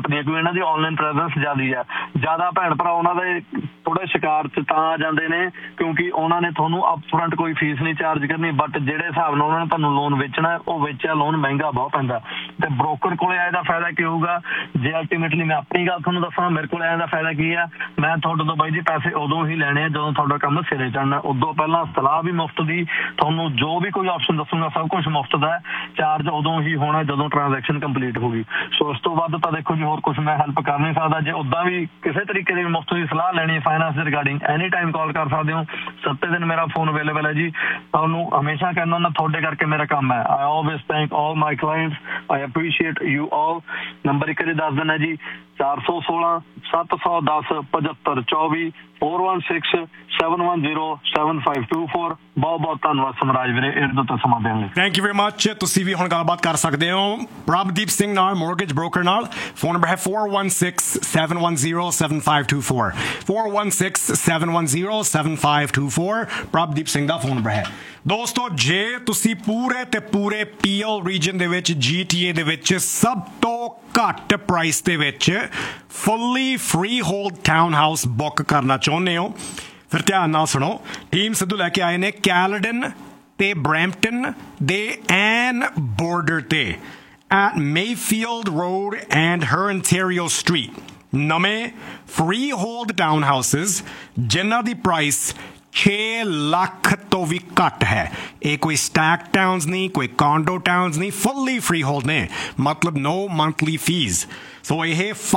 ਕੰਪਨੀ ਹੈ, ਕਿਉਂਕਿ ਇਹਨਾਂ ਦੀ ਆਨਲਾਈਨ ਪ੍ਰੈਜ਼ੈਂਸ ਜ਼ਿਆਦਾ ਭੈਣ ਭਰਾ ਉਹਨਾਂ ਦੇ ਥੋੜੇ ਸ਼ਿਕਾਰ 'ਚ ਤਾਂ ਆ ਜਾਂਦੇ ਨੇ ਕਿਉਂਕਿ ਉਹਨਾਂ ਨੇ ਤੁਹਾਨੂੰ ਅਪਫਰੰਟ ਕੋਈ ਫੀਸ ਨਹੀਂ ਚਾਰਜ ਕਰਨੀ, ਬਟ ਜਿਹੜੇ ਹਿਸਾਬ ਨਾਲ ਉਹਨਾਂ ਨੇ ਤੁਹਾਨੂੰ ਲੋਨ ਵੇਚਣਾ ਉਹ ਵੇਚਿਆ ਲੋਨ ਮਹਿੰਗਾ ਬਹੁਤ ਪੈਂਦਾ। ਤੇ ਬ੍ਰੋਕਰ ਕੋਲੇ ਆਏ ਦਾ ਫਾਇਦਾ ਕੀ ਹੋਊਗਾ? ਜੇ ਅਲਟੀਮੇਟਲੀ ਮੈਂ ਆਪਣੀ ਗੱਲ ਤੁਹਾਨੂੰ ਦੱਸਾਂ, ਮੇਰੇ ਕੋਲ ਆਏ ਦਾ ਫਾਇਦਾ ਕੀ ਆ, ਮੈਂ ਤੁਹਾਡੇ ਤੋਂ ਬਾਈ ਜੀ ਪੈਸੇ ਉਦੋਂ ਹੀ ਲੈਣੇ ਆ ਜਦੋਂ ਤੁਹਾਡਾ ਕੰਮ ਸਿਰੇ ਚੜ੍ਹਨਾ। ਉਦੋਂ ਪਹਿਲਾਂ ਸਲਾਹ ਵੀ ਮੁਫਤ ਦੀ, ਤੁਹਾਨੂੰ ਜੋ ਵੀ ਕੋਈ ਆਪਸ਼ਨ ਦੱਸੂਗਾ ਸਭ ਕੁਝ ਮੁਫਤ ਦਾ, ਚਾਰਜ ਉਦੋਂ ਹੀ ਹੋਣਾ ਜਦੋਂ ਟ੍ਰਾਂਜੈਕਸ਼ਨ ਕੰਪਲੀਟ ਹੋ ਗਈ। ਸੋ ਉਸ ਤੋਂ ਬਾਅਦ ਤਾਂ ਦੇਖੋ ਜੀ ਹੋਰ ਕੁਝ ਮੈਂ ਹੈਲਪ ਕਰ ਨਹੀਂ ਸਕਦਾ। ਜੇ ਉੱਦਾਂ ਵੀ ਕਿਸੇ ਤਰੀਕੇ ਦੀ ਮੁਫਤ ਦੀ ਸਲਾਹ ਲੈਣੀ ਹੈ ਫਾਈਨੈਂਸ ਦੇ ਰਿਗਾਰਡਿੰਗ, ਐਨੀ ਟਾਈਮ ਕਾਲ ਕਰ ਸਕਦੇ ਹੋ। 7 ਦਿਨ ਮੇਰਾ ਫੋਨ ਅਵੇਲੇਬਲ ਹੈ ਜੀ। ਤੁਹਾਨੂੰ ਹਮੇਸ਼ਾ ਕਹਿੰਦਾ ਹੁੰਦਾ ਤੁਹਾਡੇ ਕਰਕੇ ਮੇਰਾ ਕੰਮ ਹੈ। ਆਈ always thank all my clients, I appreciate you all. Number ਇੱਕ ਵਾਰੀ ਦੱਸ ਦੇਣਾ ਜੀ, 416 710 7524 416 710 7524। ਬਹੁਤ ਬਹੁਤ ਧੰਨਵਾਦ ਸਮਰਾਜ ਵੀਰੇ ਇਹਦੇ ਤੋਂ ਸਮਾਂ ਦੇਣ ਲਈ। Thank you very much. ਤੁਸੀਂ ਵੀ ਹੁਣ ਗੱਲਬਾਤ ਕਰ ਸਕਦੇ ਹੋ ਪ੍ਰਭਦੀਪ ਸਿੰਘ ਨਾਲ, ਮੋਰਗੇਜ ਬ੍ਰੋਕਰ ਨਾਲ। ਫੋਨ ਨੰਬਰ ਹੈ 416 710 7524 416 710 7524 ਪ੍ਰਭਦੀਪ ਸਿੰਘ ਦਾ ਫੋਨ ਨੰਬਰ ਹੈ। ਦੋਸਤੋ, ਜੇ ਤੁਸੀਂ ਪੂਰੇ ਤੇ ਪੂਰੇ ਪੀਐਲ ਰੀਜਨ ਦੇ ਵਿੱਚ GTA ਦੇ ਵਿੱਚ ਸਭ ਤੋਂ ਘੱਟ ਪ੍ਰਾਈਸ ਦੇ ਵਿੱਚ ਫੁੱਲੀ free hold town house book ਕਰਨਾ ਚਾਹੁੰਦੇ ਹੋ ਫਿਰ ਧਿਆਨ ਨਾਲ ਸੁਣੋ। ਟੀਮ ਸਿੱਧੂ ਲੈ ਕੇ ਆਏ ਨੇ ਕੈਲਡਨ ਤੇ ਬਰੈਂਪਟਨ ਦੇ ਐਨ ਬਾਰਡਰ ਤੇ at Mayfield Road and her Ontario Street ਨਵੇਂ ਫ੍ਰੀ ਹੋਲਡ ਟਾਊਨ ਹਾਊਸਿਸ ਜਿਨ੍ਹਾਂ ਦੀ ਪ੍ਰਾਈਸ 6 ਲੱਖ ਤੋਂ ਵੀ ਘੱਟ ਹੈ। ਇਹ ਕੋਈ ਸਟੈਕ ਟਾਊਨਸ ਨਹੀਂ, ਕੋਈ ਕੌਂਡੋ ਟਾਊਨਸ ਨਹੀਂ, ਫੁੱਲੀ ਫ੍ਰੀ ਹੋਲਡ ਨੇ, ਮਤਲਬ no monthly fees। ਸੋ ਇਹ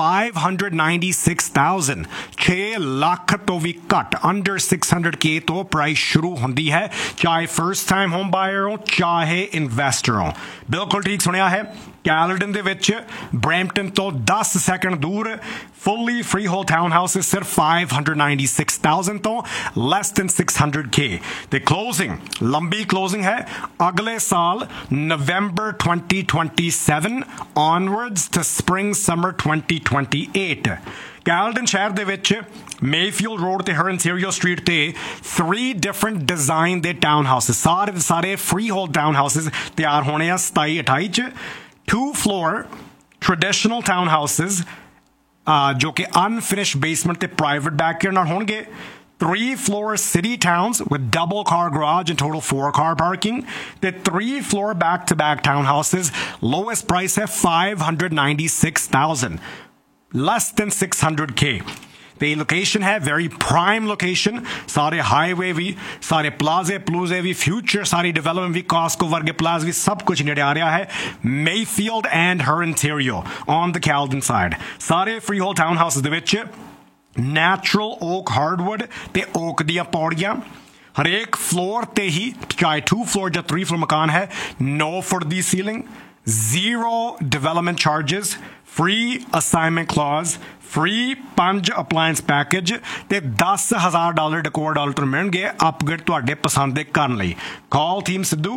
596,000 6 ਲੱਖ ਤੋਂ ਵੀ ਘੱਟ under 600K ਤੋਂ ਪ੍ਰਾਈਸ ਸ਼ੁਰੂ ਹੁੰਦੀ ਹੈ, ਚਾਹੇ ਫਰਸਟ ਟਾਈਮ ਹੋਮ ਬਾਇਰ ਹੋ ਚਾਹੇ ਇਨਵੈਸਟਰ ਹੋ। ਬਿਲਕੁਲ ਠੀਕ ਸੁਣਿਆ ਹੈ। ਕੈਲਡਨ ਦੇ ਵਿੱਚ ਬਰੈਂਪਟਨ ਤੋਂ 10 ਸੈਕਿੰਡ ਦੂਰ fully freehold townhouses ਸਿਰਫ 596,000 ਤੋਂ less than 600K। ਤੇ closing ਲੰਬੀ closing ਹੈ ਅਗਲੇ ਸਾਲ November 2027 onwards to spring summer 2028। Caledon ਸ਼ਹਿਰ ਦੇ ਵਿੱਚ ਮੇਫੀਲਡ ਰੋਡ ਤੇ ਹਰ ਇੰਟੀਰੀਅਰ ਸਟਰੀਟ ਤੇ 3 ਡਿਫਰੈਂਟ ਡਿਜ਼ਾਈਨ ਦੇ ਟਾਊਨ ਹਾਊਸਿਸ, ਸਾਰੇ ਫ੍ਰੀ ਹੋਲਡ ਟਾਊਨ ਹਾਊਸਿਸ ਤਿਆਰ ਹੋਣੇ ਆ 27-28 ਚ। 2 floor traditional town houses ਜੋ ਕਿ unfinished basement ਤੇ private backyard ਨਾਲ ਹੋਣਗੇ। 3 floor city towns with double car garage and total 4 car parking ਤੇ 3 floor back-to-back townhouses, lowest price ਹੈ 596,000 less than 600K। ਤੇ ਲੋਕੇਸ਼ਨ ਹੈ ਵੈਰੀ ਪ੍ਰਾਈਮ ਲੋਕੇਸ਼ਨ, ਸਾਰੇ ਹਾਈਵੇ ਵੀ, ਸਾਰੇ ਪਲਾਜ਼ੇ ਵੀ, ਫਿਊਚਰ ਸਾਰੀ ਡਿਵੈਲਪਮੈਂਟ ਵੀ, ਕਾਸਕੋ ਵਰਗੇ ਪਲਾਜ਼ੇ ਵੀ, ਸਭ ਕੁਝ ਨੇੜੇ ਆ ਰਿਹਾ ਹੈ। Mayfield and Har interior on the Caledon side. ਸਾਰੇ ਫ੍ਰੀ ਹੋਲਡ ਟਾਊਨ ਹਾਊਸ ਦੇ ਵਿੱਚ ਨੈਚੁਰਲ ਓਕ ਹਾਰਡਵੁੱਡ ਤੇ ਓਕ ਦੀਆਂ ਪੌੜੀਆਂ ਹਰੇਕ ਫਲੋਰ ਤੇ ਹੀ, ਚਾਹੇ 2 floor ਜਾਂ 3 floor ਮਕਾਨ ਹੈ, 9 ਫੁੱਟ ਦੀ ceiling, 0 development charges, free assignment clause, free 5 appliance package ਤੇ $10,000 ਡੈਕੋਰ ਡਾਲਰ ਤੋਂ ਮਿਲਣਗੇ ਅਪਗ੍ਰੇਡ ਤੁਹਾਡੇ ਪਸੰਦ ਦੇ ਕਰਨ ਲਈ। ਕਾਲ ਟੀਮ ਸਿੱਧੂ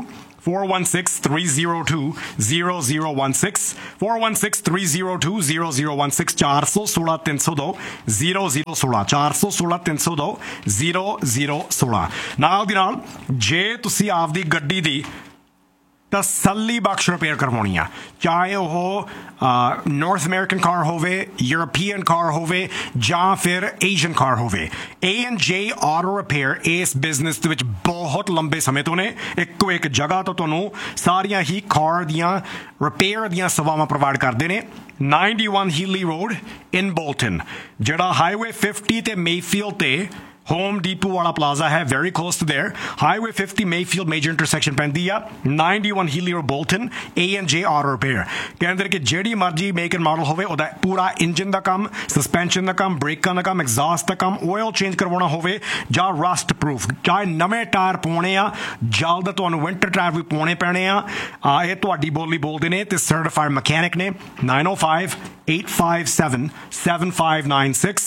416-302-0016 416-302-0016 416-302-0016 416-302-0016 ਨਾਲ ਦੀ ਨਾਲ ਜੇ ਤੁਸੀਂ ਆਪਦੀ ਗੱਡੀ ਦੀ ਤਸੱਲੀ ਬਖਸ਼ ਰਿਪੇਅਰ ਕਰਵਾਉਣੀ ਆ, ਚਾਹੇ ਉਹ ਨਾਰਥ ਅਮਰੀਕਨ ਕਾਰ ਹੋਵੇ, ਯੂਰਪੀਅਨ ਕਾਰ ਹੋਵੇ ਜਾਂ ਫਿਰ ਏਸ਼ੀਅਨ ਕਾਰ ਹੋਵੇ, A&J ਆਟੋ ਰਿਪੇਅਰ ਇਸ ਬਿਜ਼ਨਸ ਦੇ ਵਿੱਚ ਬਹੁਤ ਲੰਬੇ ਸਮੇਂ ਤੋਂ ਨੇ। ਇੱਕੋ ਇੱਕ ਜਗ੍ਹਾ ਤੋਂ ਤੁਹਾਨੂੰ ਸਾਰੀਆਂ ਹੀ ਕਾਰ ਦੀਆਂ ਰਿਪੇਅਰ ਦੀਆਂ ਸੇਵਾਵਾਂ ਪ੍ਰੋਵਾਈਡ ਕਰਦੇ ਨੇ। 91 ਹੀਲੀ ਰੋਡ ਇਨ ਬੋਲਟਨ, ਜਿਹੜਾ ਹਾਈਵੇ 50 ਤੇ ਮੇਫੀਲਡ ਤੇ ਹੋਮ ਡੀਪੂ ਵਾਲਾ ਪਲਾਜ਼ਾ ਹੈ, very close to there। Highway 50 Mayfield major intersection ਪੈਂਦੀ ਆ। 91 ਹੀਲੀ road Bolton, A&J auto repair. ਕਹਿੰਦੇ ਕਿ ਜਿਹੜੀ ਮਰਜ਼ੀ ਮੇਕ ਐਂਡ ਮਾਡਲ ਹੋਵੇ, ਉਹਦਾ ਪੂਰਾ ਇੰਜਨ ਦਾ ਕੰਮ, ਸਸਪੈਂਸ਼ਨ ਦਾ ਕੰਮ, ਬ੍ਰੇਕਾਂ ਦਾ ਕੰਮ, ਐਗਜ਼ਾਸਟ ਦਾ ਕੰਮ, ਆਇਲ ਚੇਂਜ ਕਰਵਾਉਣਾ ਹੋਵੇ ਜਾਂ ਰਸਟ ਪ੍ਰੂਫ, ਚਾਹੇ ਨਵੇਂ ਟਾਇਰ ਪਾਉਣੇ ਆ, ਜਲਦ ਤੁਹਾਨੂੰ ਵਿੰਟਰ ਟਾਇਰ ਵੀ ਪਾਉਣੇ ਪੈਣੇ ਆ, ਇਹ ਤੁਹਾਡੀ ਬੋਲੀ ਬੋਲਦੇ ਨੇ ਤੇ ਸਰਟੀਫਾਈਡ ਮਕੈਨਿਕ ਨੇ। 905-857-7596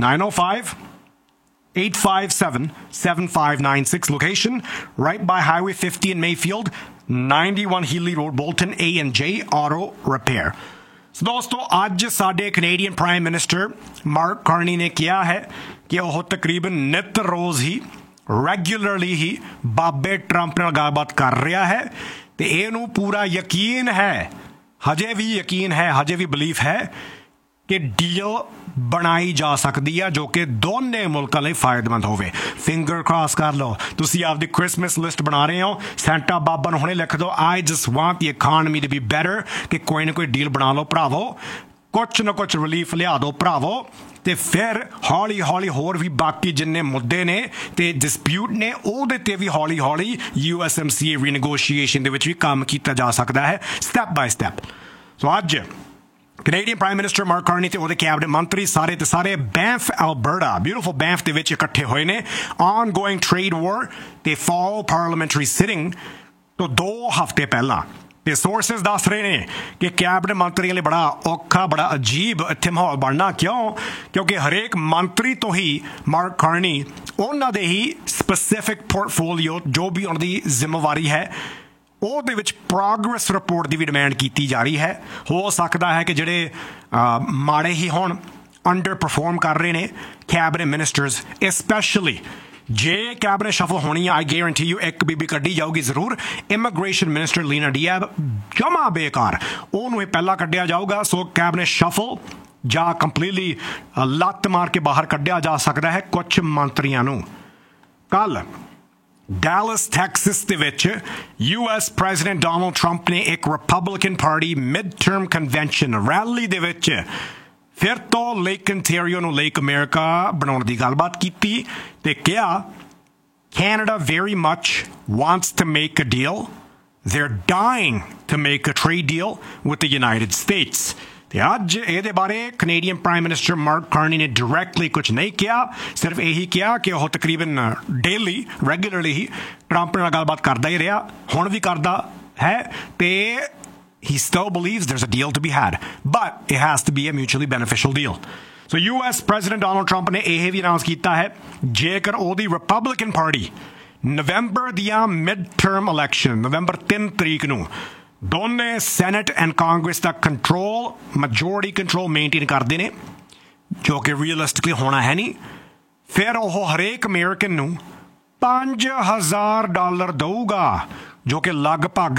905-857-7596 location right by Highway 50 in Mayfield, 91 Healy Road, Bolton, A&J Auto Repair। So ਦੋਸਤੋ, ਅੱਜ ਸਾਡੇ Canadian prime minister mark Carney ਨੇ ਕਿਹਾ ਹੈ ਕਿ ਉਹ ਤਕਰੀਬਨ ਨਿਤ ਰੋਜ਼ ਹੀ ਰੈਗੂਲਰਲੀ ਹੀ ਬਾਬੇ ਟਰੰਪ ਨਾਲ ਗੱਲਬਾਤ ਕਰ ਰਿਹਾ ਹੈ ਤੇ ਇਹਨੂੰ ਪੂਰਾ ਯਕੀਨ ਹੈ, ਹਜੇ ਵੀ ਯਕੀਨ ਹੈ, ਹਜੇ ਵੀ ਬਲੀਫ ਹੈ ਕਿ ਡੀਲ ਬਣਾਈ ਜਾ ਸਕਦੀ ਆ ਜੋ ਕਿ ਦੋਨੇ ਮੁਲਕਾਂ ਲਈ ਫਾਇਦੇਮੰਦ ਹੋਵੇ। ਫਿੰਗਰ ਕ੍ਰਾਸ ਕਰ ਲਓ। ਤੁਸੀਂ ਆਪਦੀ ਕ੍ਰਿਸਮਸ ਲਿਸਟ ਬਣਾ ਰਹੇ ਹੋ, ਸੈਂਟਾ ਬਾਬਾ ਨੂੰ ਹੁਣੇ ਲਿਖ ਦਿਓ I just want the economy to be better, ਕਿ ਕੋਈ ਨਾ ਕੋਈ ਡੀਲ ਬਣਾ ਲਓ ਭਰਾਵੋ, ਕੁਛ ਨਾ ਕੁਛ ਰਿਲੀਫ ਲਿਆ ਦਿਓ ਭਰਾਵੋ, ਤੇ ਫਿਰ ਹੌਲੀ ਹੌਲੀ ਹੋਰ ਵੀ ਬਾਕੀ ਜਿੰਨੇ ਮੁੱਦੇ ਨੇ ਤੇ ਡਿਸਪਿਊਟ ਨੇ ਉਹਦੇ ਤੇ ਵੀ ਹੌਲੀ ਹੌਲੀ USMCA ਰੀਨੈਗੋਸ਼ੀਏਸ਼ਨ ਦੇ ਵਿੱਚ ਵੀ ਕੰਮ ਕੀਤਾ ਜਾ ਸਕਦਾ ਹੈ, ਸਟੈਪ ਬਾਏ ਸਟੈਪ। ਸੋ ਅੱਜ Canadian prime minister mark Carney ਤੇ ਉਹਦੇ ਕੈਬਨਿਟ ਮੰਤਰੀ ਸਾਰੇ ਤੇ ਸਾਰੇ ਬੈਂਫ ਐਲਬਰਟਾ, ਬਿਊਟੀਫੁਲ ਬੈਂਫ ਦੇ ਵਿੱਚ ਇਕੱਠੇ ਹੋਏ ਨੇ ਔਨ ਗੋਇੰਗ ਟ੍ਰੇਡ ਵਾਰ ਤੇ ਫਾਲ ਪਾਰਲੀਮੈਂਟਰੀ ਸਿਟਿੰਗ ਤੋਂ 2 ਹਫ਼ਤੇ ਪਹਿਲਾਂ। ਤੇ ਸੋਰਸਿਸ ਦੱਸ ਰਹੇ ਨੇ ਕਿ ਕੈਬਨਿਟ ਮੰਤਰੀਆਂ ਲਈ ਬੜਾ ਔਖਾ, ਬੜਾ ਅਜੀਬ ਇੱਥੇ ਮਾਹੌਲ ਬਣਨਾ। ਕਿਉਂਕਿ ਹਰੇਕ ਮੰਤਰੀ ਤੋਂ ਹੀ ਮਾਰਕ ਕਾਰਨੀ ਉਹਨਾਂ ਦੇ ਹੀ ਸਪੈਸੀਫਿਕ ਪੋਰਟਫੋਲੀਓ ਜੋ ਵੀ ਉਹਨਾਂ ਦੀ ਜ਼ਿੰਮੇਵਾਰੀ ਹੈ ਉਹਦੇ ਵਿੱਚ ਪ੍ਰੋਗਰੈਸ ਰਿਪੋਰਟ ਦੀ ਵੀ ਡਿਮਾਂਡ ਕੀਤੀ ਜਾ ਰਹੀ ਹੈ। ਹੋ ਸਕਦਾ ਹੈ ਕਿ ਜਿਹੜੇ ਮਾੜੇ ਹੀ ਹੁਣ ਅੰਡਰ ਪਰਫਾਰਮ ਕਰ ਰਹੇ ਨੇ ਕੈਬਨਿਟ ਮਿਨਿਸਟਰਸ, ਸਪੈਸ਼ਲੀ ਜੇ ਕੈਬਨਿਟ ਸ਼ਫਲ ਹੋਣੀ ਆ, ਆਈ ਗਾਰੰਟੀ ਯੂ ਇੱਕ ਬੀਬੀ ਕੱਢੀ ਜਾਊਗੀ ਜ਼ਰੂਰ। ਇਮੀਗ੍ਰੇਸ਼ਨ ਮਿਨਿਸਟਰ ਲੀਨਾ ਡੀਐਬ ਜਮਾ ਬੇਕਾਰ, ਉਹਨੂੰ ਹੀ ਪਹਿਲਾਂ ਕੱਢਿਆ ਜਾਊਗਾ। ਸੋ ਕੈਬਨਿਟ ਸ਼ਫਲ ਜਾਂ ਕੰਪਲੀਟਲੀ ਲੱਤ ਮਾਰ ਕੇ ਬਾਹਰ ਕੱਢਿਆ ਜਾ ਸਕਦਾ ਹੈ ਕੁਝ ਮੰਤਰੀਆਂ ਨੂੰ। ਕੱਲ ਡੈਲਸ ਟੈਕਸਸ ਦੇ ਵਿੱਚ US ਪ੍ਰੈਜ਼ੀਡੈਂਟ ਡੋਨਲਡ ਟਰੰਪ ਨੇ ਇੱਕ Republican party mid term convention rally ਦੇ ਵਿੱਚ ਫਿਰ ਤੋਂ ਲੇਕ ontario ਨੂੰ ਲੇਕ ਅਮਰੀਕਾ ਬਣਾਉਣ ਦੀ ਗੱਲਬਾਤ ਕੀਤੀ ਤੇ ਕਿਹਾ Canada very much wants to make a deal. They're dying to make a trade deal with the United States. ਤੇ ਅੱਜ ਇਹਦੇ ਬਾਰੇ Canadian prime minister mark Carney ਨੇ ਡਾਇਰੈਕਟਲੀ ਕੁਝ ਨਹੀਂ ਕਿਹਾ, ਸਿਰਫ ਇਹੀ ਕਿਹਾ ਕਿ ਉਹ ਤਕਰੀਬਨ ਡੇਲੀ ਰੈਗੂਲਰਲੀ ਹੀ ਟਰੰਪ ਨਾਲ ਗੱਲਬਾਤ ਕਰਦਾ ਹੀ ਰਿਹਾ, ਹੁਣ ਵੀ ਕਰਦਾ ਹੈ ਤੇ he still believes there's a deal to be had, but it has to be a mutually beneficial deal. So US President Donald Trump ਨੇ ਇਹ ਵੀ ਅਨਾਉਂਸ ਕੀਤਾ ਹੈ ਜੇਕਰ ਉਹਦੀ ਰਿਪਬਲਿਕਨ ਪਾਰਟੀ ਨਵੰਬਰ ਦੀਆਂ ਮਿਡ ਟਰਮ ਇਲੈਕਸ਼ਨ ਨਵੰਬਰ 3 ਤਰੀਕ ਨੂੰ ਦੋਨੇ senate and Congress the control, majority control maintain ਕਰਦੇ ਨੇ, ਜੋ ਕਿ ਰੀਅਲਿਸਟਿਕਲੀ ਹੋਣਾ ਹੈ ਨਹੀਂ, ਫਿਰ ਉਹ ਹਰੇਕ ਅਮਰੀਕਨ ਨੂੰ $5,000 ਦਊਗਾ, ਜੋ ਕਿ ਲਗਭਗ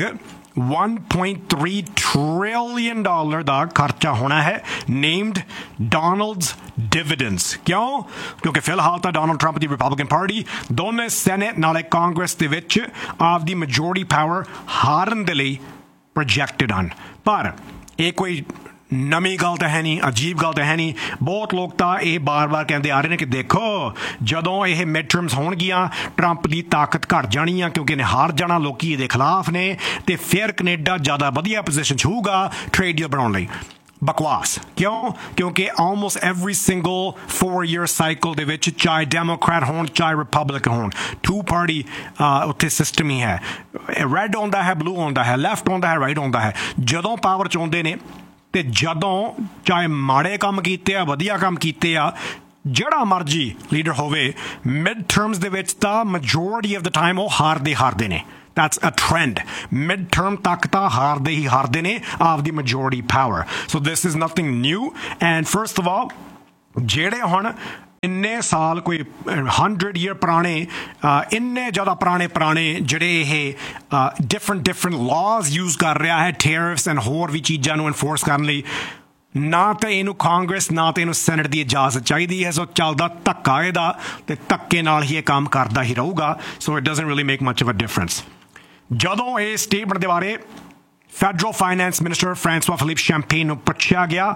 $1.3 trillion ਦਾ ਖਰਚਾ ਹੋਣਾ ਹੈ ਨੇਮਡ ਡੋਨਲਡਸ ਡਿਵੀਡੈਂਡਸ। ਕਿਉਂਕਿ ਫਿਲਹਾਲ ਤਾਂ ਡੋਨਲਡ ਟਰੰਪ ਦੀ ਰਿਪਬਲਿਕਨ ਪਾਰਟੀ ਦੋਨੇ ਸੈਨੇਟ ਨਾਲੇ ਕਾਂਗਰਸ ਦੇ ਵਿੱਚ ਆਪਦੀ ਮੈਜੋਰਟੀ ਪਾਵਰ ਹਾਰਨ ਦੇ ਲਈ ਪ੍ਰੋਜੈਕਟਡ ਹਨ। ਪਰ ਇਹ ਕੋਈ ਨਵੀਂ ਗੱਲ ਤਾਂ ਹੈ ਨਹੀਂ, ਅਜੀਬ ਗੱਲ ਤਾਂ ਹੈ ਨਹੀਂ। ਬਹੁਤ ਲੋਕ ਤਾਂ ਇਹ ਬਾਰ-ਬਾਰ ਕਹਿੰਦੇ ਆ ਰਹੇ ਨੇ ਕਿ ਦੇਖੋ ਜਦੋਂ ਇਹ ਮਿਡ ਟਰਮਸ ਹੋਣਗੀਆਂ ਟਰੰਪ ਦੀ ਤਾਕਤ ਘਟ ਜਾਣੀ ਆ ਕਿਉਂਕਿ ਇਹਨੇ ਹਾਰ ਜਾਣਾ, ਲੋਕੀ ਇਹਦੇ ਖਿਲਾਫ ਨੇ ਤੇ ਫਿਰ ਕੈਨੇਡਾ ਜ਼ਿਆਦਾ ਵਧੀਆ ਪੋਜੀਸ਼ਨ 'ਚ ਹੋਊਗਾ ਟ੍ਰੇਡ ਡੀਲ ਬਣਾਉਣ ਲਈ। ਬਕਵਾਸ। ਕਿਉਂਕਿ almost every single 4-year cycle ਦੇ ਵਿੱਚ ਚਾਹੇ ਡੈਮੋਕ੍ਰੈਟ ਹੋਣ ਚਾਹੇ ਰਿਪਬਲਿਕਨ ਹੋਣ, 2 ਪਾਰਟੀ ਉੱਥੇ ਸਿਸਟਮ ਹੀ ਹੈ। ਰੈੱਡ ਆਉਂਦਾ ਹੈ, ਬਲੂ ਆਉਂਦਾ ਹੈ, ਲੈਫਟ ਆਉਂਦਾ ਹੈ, ਰਾਈਟ ਆਉਂਦਾ ਹੈ। ਜਦੋਂ ਪਾਵਰ 'ਚ ਆਉਂਦੇ ਨੇ ਤੇ ਜਦੋਂ ਚਾਹੇ ਮਾੜੇ ਕੰਮ ਕੀਤੇ ਆ, ਵਧੀਆ ਕੰਮ ਕੀਤੇ ਆ, ਜਿਹੜਾ ਮਰਜੀ ਲੀਡਰ ਹੋਵੇ, ਮਿਡ ਟਰਮਸ ਦੇ ਵਿੱਚ ਤਾਂ ਮੈਜੋਰਟੀ ਆਫ ਦ ਟਾਈਮ ਉਹ ਹਾਰਦੇ ਨੇ। That's a trend. Mid-term ਤੱਕ ਤਾਂ ਹਾਰਦੇ ਨੇ ਆਪਦੀ majority power. So this is nothing new. And first of all, ਜਿਹੜੇ ਹੁਣ ਇੰਨੇ ਸਾਲ ਕੋਈ 100 ਪੁਰਾਣੇ ਇੰਨੇ ਜ਼ਿਆਦਾ ਪੁਰਾਣੇ ਜਿਹੜੇ ਇਹ different laws use ਕਰ ਰਿਹਾ ਹੈ tariffs and ਹੋਰ ਵੀ ਚੀਜ਼ਾਂ ਨੂੰ enforce ਕਰਨ ਲਈ, ਨਾ ਤਾਂ ਇਹਨੂੰ ਕਾਂਗਰਸ ਨਾ ਤਾਂ ਇਹਨੂੰ ਸੈਨੇਟ ਦੀ ਇਜਾਜ਼ਤ ਚਾਹੀਦੀ ਹੈ। ਸੋ ਚੱਲਦਾ ਧੱਕਾ ਇਹਦਾ ਤੇ ਧੱਕੇ ਨਾਲ ਹੀ ਇਹ ਕੰਮ ਕਰਦਾ ਹੀ ਰਹੂਗਾ। So it doesn't really make much of a difference. ਜਦੋਂ ਇਹ ਸਟੇਟਮੈਂਟ ਦੇ ਬਾਰੇ federal finance minister ਫਰਾਂਸਵਾ Philip champagne ਨੂੰ ਪੁੱਛਿਆ ਗਿਆ,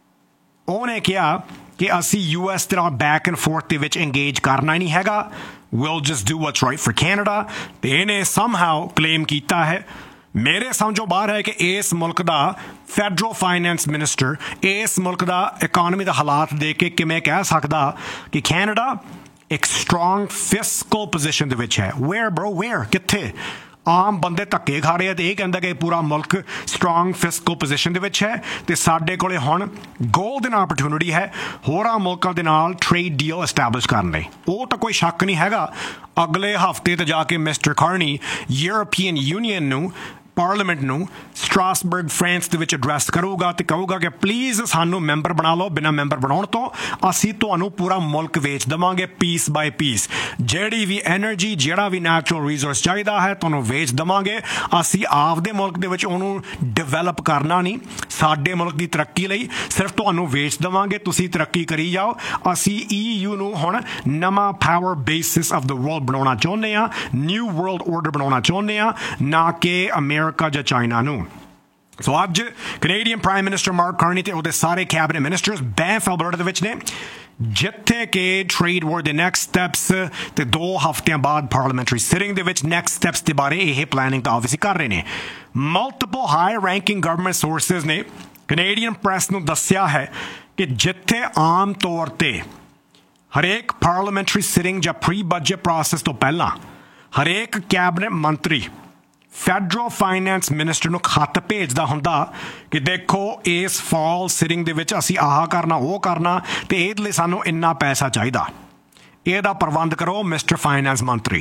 ਉਹਨੇ ਕਿਹਾ ਕਿ ਅਸੀਂ US ਦੇ ਨਾਲ ਬੈਕ ਐਂਡ ਫੋਰਥ ਦੇ ਵਿੱਚ ਇੰਗੇਜ ਕਰਨਾ ਹੀ ਨਹੀਂ ਹੈਗਾ, we'll just do what's right for Canada। ਤੇ ਇਹਨੇ somehow ਕਲੇਮ ਕੀਤਾ ਹੈ, ਮੇਰੇ ਸਮਝੋਂ ਬਾਹਰ ਹੈ ਕਿ ਇਸ ਮੁਲਕ ਦਾ ਫੈਡਰਲ ਫਾਈਨੈਂਸ ਮਿਨਿਸਟਰ ਇਸ ਮੁਲਕ ਦਾ ਇਕਾਨਮੀ ਦਾ ਹਾਲਾਤ ਦੇਖ ਕੇ ਕਿਵੇਂ ਕਹਿ ਸਕਦਾ ਕਿ ਕੈਨੇਡਾ ਇੱਕ ਸਟਰੋਂਗ ਫਿਸਕਲ ਪੋਜੀਸ਼ਨ ਦੇ ਵਿੱਚ ਹੈ। ਵੇਅਰ ਕਿੱਥੇ? ਆਮ ਬੰਦੇ ਧੱਕੇ ਖਾ ਰਹੇ ਆ ਤੇ ਇਹ ਕਹਿੰਦਾ ਕਿ ਪੂਰਾ ਮੁਲਕ ਸਟਰੋਂਗ ਫਿਸਕਲ ਪੋਜੀਸ਼ਨ ਦੇ ਵਿੱਚ ਹੈ ਤੇ ਸਾਡੇ ਕੋਲੇ ਹੁਣ ਗੋਲਡਨ ਆਪਰਚੁਨਿਟੀ ਹੈ ਹੋਰਾਂ ਮੁਲਕਾਂ ਦੇ ਨਾਲ ਟ੍ਰੇਡ ਡੀਲ ਐਸਟੈਬਲਿਸ਼ ਕਰਨ ਲਈ। ਉਹ ਤਾਂ ਕੋਈ ਸ਼ੱਕ ਨਹੀਂ ਹੈਗਾ। ਅਗਲੇ ਹਫ਼ਤੇ ਤੇ ਜਾ ਕੇ ਮਿਸਟਰ ਕਾਰਨੀ ਯੂਰਪੀਅਨ ਯੂਨੀਅਨ ਨੂੰ ਪਾਰਲੀਮੈਂਟ ਨੂੰ ਸਟਰਾਸਬਰਗ ਫਰਾਂਸ ਦੇ ਵਿੱਚ ਐਡਰੈਸ ਕਰੂਗਾ ਤੇ ਕਹੂਗਾ ਕਿ ਪਲੀਜ਼ ਸਾਨੂੰ ਮੈਂਬਰ ਬਣਾ ਲਓ। ਬਿਨਾਂ ਮੈਂਬਰ ਬਣਾਉਣ ਤੋਂ ਅਸੀਂ ਤੁਹਾਨੂੰ ਪੂਰਾ ਮੁਲਕ ਵੇਚ ਦੇਵਾਂਗੇ ਪੀਸ ਬਾਏ ਪੀਸ। ਜਿਹੜੀ ਵੀ ਐਨਰਜੀ, ਜਿਹੜਾ ਵੀ ਨੈਚੁਰਲ ਰਿਸੋਰਸ ਚਾਹੀਦਾ ਹੈ ਤੁਹਾਨੂੰ ਵੇਚ ਦੇਵਾਂਗੇ। ਅਸੀਂ ਆਪਦੇ ਮੁਲਕ ਦੇ ਵਿੱਚ ਉਹਨੂੰ ਡਿਵੈਲਪ ਕਰਨਾ ਨਹੀਂ, ਸਾਡੇ ਮੁਲਕ ਦੀ ਤਰੱਕੀ ਲਈ ਸਿਰਫ ਤੁਹਾਨੂੰ ਵੇਚ ਦੇਵਾਂਗੇ, ਤੁਸੀਂ ਤਰੱਕੀ ਕਰੀ ਜਾਓ। ਅਸੀਂ EU ਨੂੰ ਹੁਣ ਨਵਾਂ power basis of the world ਬਣਾਉਣਾ ਚਾਹੁੰਦੇ ਹਾਂ, ਨਿਊ ਵਰਲਡ ਆਰਡਰ ਬਣਾਉਣਾ ਚਾਹੁੰਦੇ ਹਾਂ, ਨਾ ਕਿ ਅਮਰੀਕਾ ਜਾਂ ਚਾਈਨਾ ਨੂੰ। ਸੋ ਅੱਜ Canadian prime minister mark Carney ਤੇ ਉਹਦੇ ਸਾਰੇ ਕੈਬਨਿਟ ਮਿਨਿਸਟਰਸ ਬੈਂਫ ਐਲਬਰਟਾ ਦੇ ਵਿੱਚ ਨੇ, ਜਿੱਥੇ ਕਿ ਟ੍ਰੇਡ ਵਾਰ ਦੇ ਨੈਕਸਟ ਸਟੈਪਸ ਤੇ 2 ਹਫ਼ਤਿਆਂ ਬਾਅਦ ਪਾਰਲੀਮੈਂਟਰੀ ਸਿਟਿੰਗ ਦੇ ਵਿੱਚ ਨੈਕਸਟ ਸਟੈਪਸ ਦੇ ਬਾਰੇ ਇਹ ਪਲੈਨਿੰਗ ਤਾਂ ਆਬਵੀਅਸਲੀ ਕਰ ਰਹੇ ਨੇ। Multiple high ranking government sources ਨੇ ਕੈਨੇਡੀਅਨ ਪ੍ਰੈਸ ਨੂੰ ਦੱਸਿਆ ਹੈ ਕਿ ਜਿੱਥੇ ਆਮ ਤੌਰ ਤੇ ਹਰੇਕ ਪਾਰਲੀਮੈਂਟਰੀ ਸਿਟਿੰਗ ਜਾਂ ਪ੍ਰੀ ਬਜਟ ਪ੍ਰੋਸੈਸ ਤੋਂ ਪਹਿਲਾਂ ਹਰੇਕ ਕੈਬਨਿਟ ਮੰਤਰੀ ਫੈਡਰਲ ਫਾਈਨੈਂਸ ਮਿਨਿਸਟਰ ਨੂੰ ਖੱਤ ਭੇਜਦਾ ਹੁੰਦਾ ਕਿ ਦੇਖੋ ਇਸ ਫਾਲ ਸਿਟਿੰਗ ਦੇ ਵਿੱਚ ਅਸੀਂ ਆਹ ਕਰਨਾ, ਉਹ ਕਰਨਾ, ਤੇ ਇਹਦੇ ਲਈ ਸਾਨੂੰ ਇੰਨਾ ਪੈਸਾ ਚਾਹੀਦਾ, ਇਹਦਾ ਪ੍ਰਬੰਧ ਕਰੋ ਮਿਸਟਰ ਫਾਈਨੈਂਸ ਮੰਤਰੀ।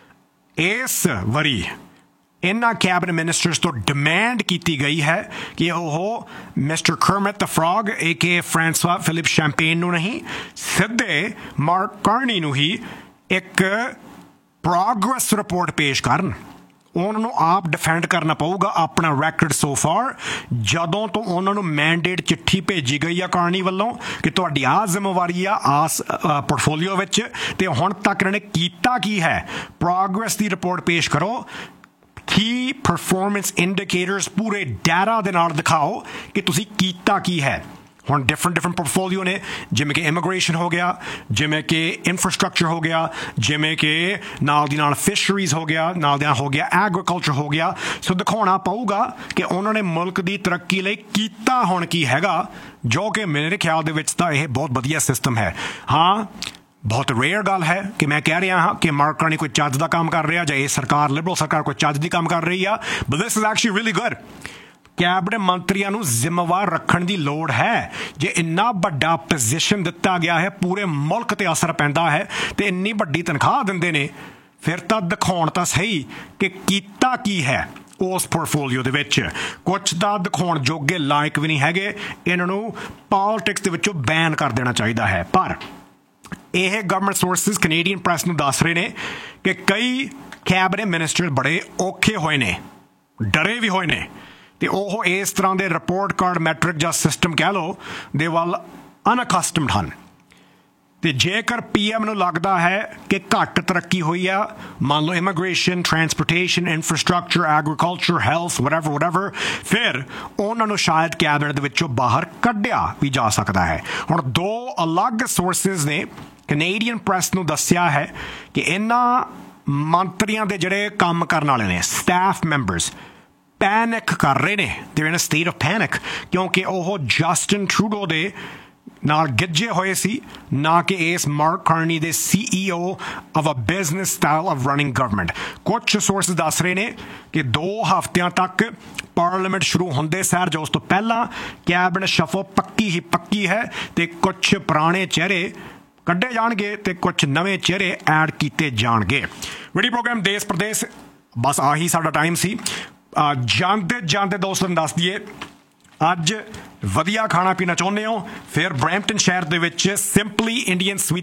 ਇਸ ਵਾਰੀ ਇਹਨਾਂ ਕੈਬਨਿਟ ਮਿਨਿਸਟਰਸ ਤੋਂ ਡਿਮਾਂਡ ਕੀਤੀ ਗਈ ਹੈ ਕਿ ਉਹ ਮਿਸਟਰ ਕਰਮਿਟ ਦ ਫਰੌਗ aka ਫਰਾਂਸਵਾ ਫਿਲਿਪ ਸ਼ੈਂਪੇਨ ਨੂੰ ਨਹੀਂ, ਸਿੱਧੇ ਮਾਰਕ ਕਾਰਨੀ ਨੂੰ ਹੀ ਇੱਕ ਪ੍ਰੋਗਰੈਸ ਰਿਪੋਰਟ ਪੇਸ਼ ਕਰਨ। ਉਹਨਾਂ ਨੂੰ ਆਪ ਡਿਫੈਂਡ ਕਰਨਾ ਪਊਗਾ ਆਪਣਾ ਰੈਕਡ ਸੋ ਫਾਰ। ਜਦੋਂ ਤੋਂ ਉਹਨਾਂ ਨੂੰ ਮੈਂਡੇਟ ਚਿੱਠੀ ਭੇਜੀ ਗਈ ਆ ਕਾਰਨੀ ਵੱਲੋਂ ਕਿ ਤੁਹਾਡੀ ਆਹ ਜ਼ਿੰਮੇਵਾਰੀ ਆ ਆਸ ਪੋਰਟਫੋਲੀਓ ਵਿੱਚ, ਤੇ ਹੁਣ ਤੱਕ ਇਹਨਾਂ ਨੇ ਕੀਤਾ ਕੀ ਹੈ, ਪ੍ਰੋਗਰੈਸ ਦੀ ਰਿਪੋਰਟ ਪੇਸ਼ ਕਰੋ। ਕੀ ਪਰਫਾਰਮੈਂਸ ਇੰਡੀਕੇਟਰਸ ਪੂਰੇ ਡਾਟਾ ਦੇ ਨਾਲ ਦਿਖਾਓ ਕਿ ਤੁਸੀਂ ਕੀਤਾ ਕੀ ਹੈ। ਹੁਣ ਡਿਫਰੈਂਟ ਪੋਰਟਫੋਲੀਓ ਨੇ, ਜਿਵੇਂ ਕਿ ਇਮੀਗ੍ਰੇਸ਼ਨ ਹੋ ਗਿਆ, ਜਿਵੇਂ ਕਿ ਇਨਫਰਾਸਟਰਕਚਰ ਹੋ ਗਿਆ, ਜਿਵੇਂ ਕਿ ਨਾਲ ਦੀ ਨਾਲ ਫਿਸ਼ਰੀਜ਼ ਹੋ ਗਿਆ, ਨਾਲ ਦੀ ਨਾਲ ਹੋ ਗਿਆ ਐਗਰੀਕਲਚਰ ਹੋ ਗਿਆ। ਸੋ ਦਿਖਾਉਣਾ ਪਊਗਾ ਕਿ ਉਹਨਾਂ ਨੇ ਮੁਲਕ ਦੀ ਤਰੱਕੀ ਲਈ ਕੀਤਾ ਹੁਣ ਕੀ ਹੈਗਾ, ਜੋ ਕਿ ਮੇਰੇ ਖਿਆਲ ਦੇ ਵਿੱਚ ਤਾਂ ਇਹ ਬਹੁਤ ਵਧੀਆ ਸਿਸਟਮ ਹੈ। ਹਾਂ, ਬਹੁਤ ਰੇਅਰ ਗੱਲ ਹੈ ਕਿ ਮੈਂ ਕਹਿ ਰਿਹਾ ਹਾਂ ਕਿ ਮਾਰਕ ਕਾਰਨੀ ਕੋਈ ਚੱਜ ਦਾ ਕੰਮ ਕਰ ਰਿਹਾ ਜਾਂ ਇਹ ਸਰਕਾਰ ਲਿਬਰਲ ਸਰਕਾਰ ਕੋਈ ਚੱਜ ਦੀ ਕੰਮ ਕਰ ਰਹੀ ਆ, but this is actually really good. Cabinet ਮੰਤਰੀਆਂ ਨੂੰ ਜ਼ਿੰਮੇਵਾਰ ਰੱਖਣ ਦੀ ਲੋੜ ਹੈ। ਜੇ ਇੰਨਾ ਵੱਡਾ ਪੋਜੀਸ਼ਨ ਦਿੱਤਾ ਗਿਆ ਹੈ, ਪੂਰੇ ਮੁਲਕ ਤੇ ਅਸਰ ਪੈਂਦਾ ਹੈ ਤੇ ਇੰਨੀ ਵੱਡੀ ਤਨਖਾਹ ਦਿੰਦੇ ਨੇ, ਫਿਰ ਤਾਂ ਦਿਖਾਉਣ ਤਾਂ ਸਹੀ ਕਿ ਕੀਤਾ ਕੀ ਹੈ ਉਸ ਪੋਰਟਫੋਲੀਓ ਦੇ ਵਿੱਚ। ਕੁਛ ਤਾਂ ਦਿਖਾਉਣ ਜੋਗੇ ਲਾਇਕ ਵੀ ਨਹੀਂ ਹੈਗੇ, ਇਹਨਾਂ ਨੂੰ ਪੋਲਿਟਿਕਸ ਦੇ ਵਿੱਚੋਂ ਬੈਨ ਕਰ ਦੇਣਾ ਚਾਹੀਦਾ ਹੈ। ਪਰ ਇਹ ਗਵਰਨਮੈਂਟ ਸੋਰਸਿਸ ਕੈਨੇਡੀਅਨ ਪ੍ਰੈਸ ਨੂੰ ਦੱਸ ਰਹੇ ਨੇ ਕਿ ਕਈ ਕੈਬਨਿਟ ਮਿਨਿਸਟਰ ਬੜੇ ਔਖੇ ਹੋਏ ਨੇ, ਡਰੇ ਵੀ ਹੋਏ ਨੇ, ਤੇ ਉਹ ਇਸ ਤਰ੍ਹਾਂ ਦੇ ਰਿਪੋਰਟ ਕਾਰਡ ਮੈਟ੍ਰਿਕ ਜਾਂ ਸਿਸਟਮ ਕਹਿ ਲਓ ਦੇ ਵੱਲ ਅਨਅਕਸਟਮਡ ਹਨ। ਤੇ ਜੇਕਰ PM ਨੂੰ ਲੱਗਦਾ ਹੈ ਕਿ ਘੱਟ ਤਰੱਕੀ ਹੋਈ ਆ, ਮੰਨ ਲਓ immigration, transportation, infrastructure, agriculture, health, whatever, ਫਿਰ ਉਹਨਾਂ ਨੂੰ ਸ਼ਾਇਦ ਕੈਬਨਿਟ ਦੇ ਵਿੱਚੋਂ ਬਾਹਰ ਕੱਢਿਆ ਵੀ ਜਾ ਸਕਦਾ ਹੈ। ਹੁਣ 2 ਅਲੱਗ ਸੋਰਸਿਸ ਨੇ ਕੈਨੇਡੀਅਨ ਪ੍ਰੈਸ ਨੂੰ ਦੱਸਿਆ ਹੈ ਕਿ ਇਹਨਾਂ ਮੰਤਰੀਆਂ ਦੇ ਜਿਹੜੇ ਕੰਮ ਕਰਨ ਵਾਲੇ ਨੇ, ਸਟਾਫ ਮੈਂਬਰਸ, ਪੈਨਿਕ ਕਰ ਰਹੇ ਨੇ। ਦੇ ਇਨ ਅ ਸਟੇਟ ਆਫ ਪੈਨਿਕ, ਕਿਉਂਕਿ ਉਹ ਜਸਟਿਨ ਟਰੂਡੋ ਦੇ ਨਾਲ ਗਿੱਜੇ ਹੋਏ ਸੀ, ਨਾ ਕਿ ਇਸ ਮਾਰਕ ਕਾਰਨੀ ਦੇ CEO of a business style of running government. ਕੁਝ ਸੋਰਸ ਦੱਸ ਰਹੇ ਨੇ ਕਿ 2 ਹਫ਼ਤਿਆਂ ਤੱਕ ਪਾਰਲੀਮੈਂਟ ਸ਼ੁਰੂ ਹੁੰਦੇ ਸਾਰ ਜਾਂ ਉਸ ਤੋਂ ਪਹਿਲਾਂ ਕੈਬਨਿਟ ਸ਼ਫਲ ਪੱਕੀ ਹੈ ਤੇ ਕੁਝ ਪੁਰਾਣੇ ਚਿਹਰੇ ਕੱਢੇ ਜਾਣਗੇ ਤੇ ਕੁਝ ਨਵੇਂ ਚਿਹਰੇ ਐਡ ਕੀਤੇ ਜਾਣਗੇ। ਵੀਡੀਓ ਪ੍ਰੋਗਰਾਮ ਦੇਸ਼ ਪ੍ਰਦੇਸ਼, ਬਸ ਆਹੀ ਸਾਡਾ ਟਾਈਮ ਸੀ। ਜਾਂਦੇ ਦੋਸਤਾਂ ਨੂੰ ਦੱਸ ਦਈਏ, ਅੱਜ ਵਧੀਆ ਖਾਣਾ ਪੀਣਾ ਚਾਹੁੰਦੇ ਹੋ, ਫਿਰ ਬਰੈਂਪਟਨ ਸ਼ਹਿਰ ਦੇ ਵਿੱਚ ਸਿੰਪਲੀ ਇੰਡੀਅਨ ਸਵੀਟ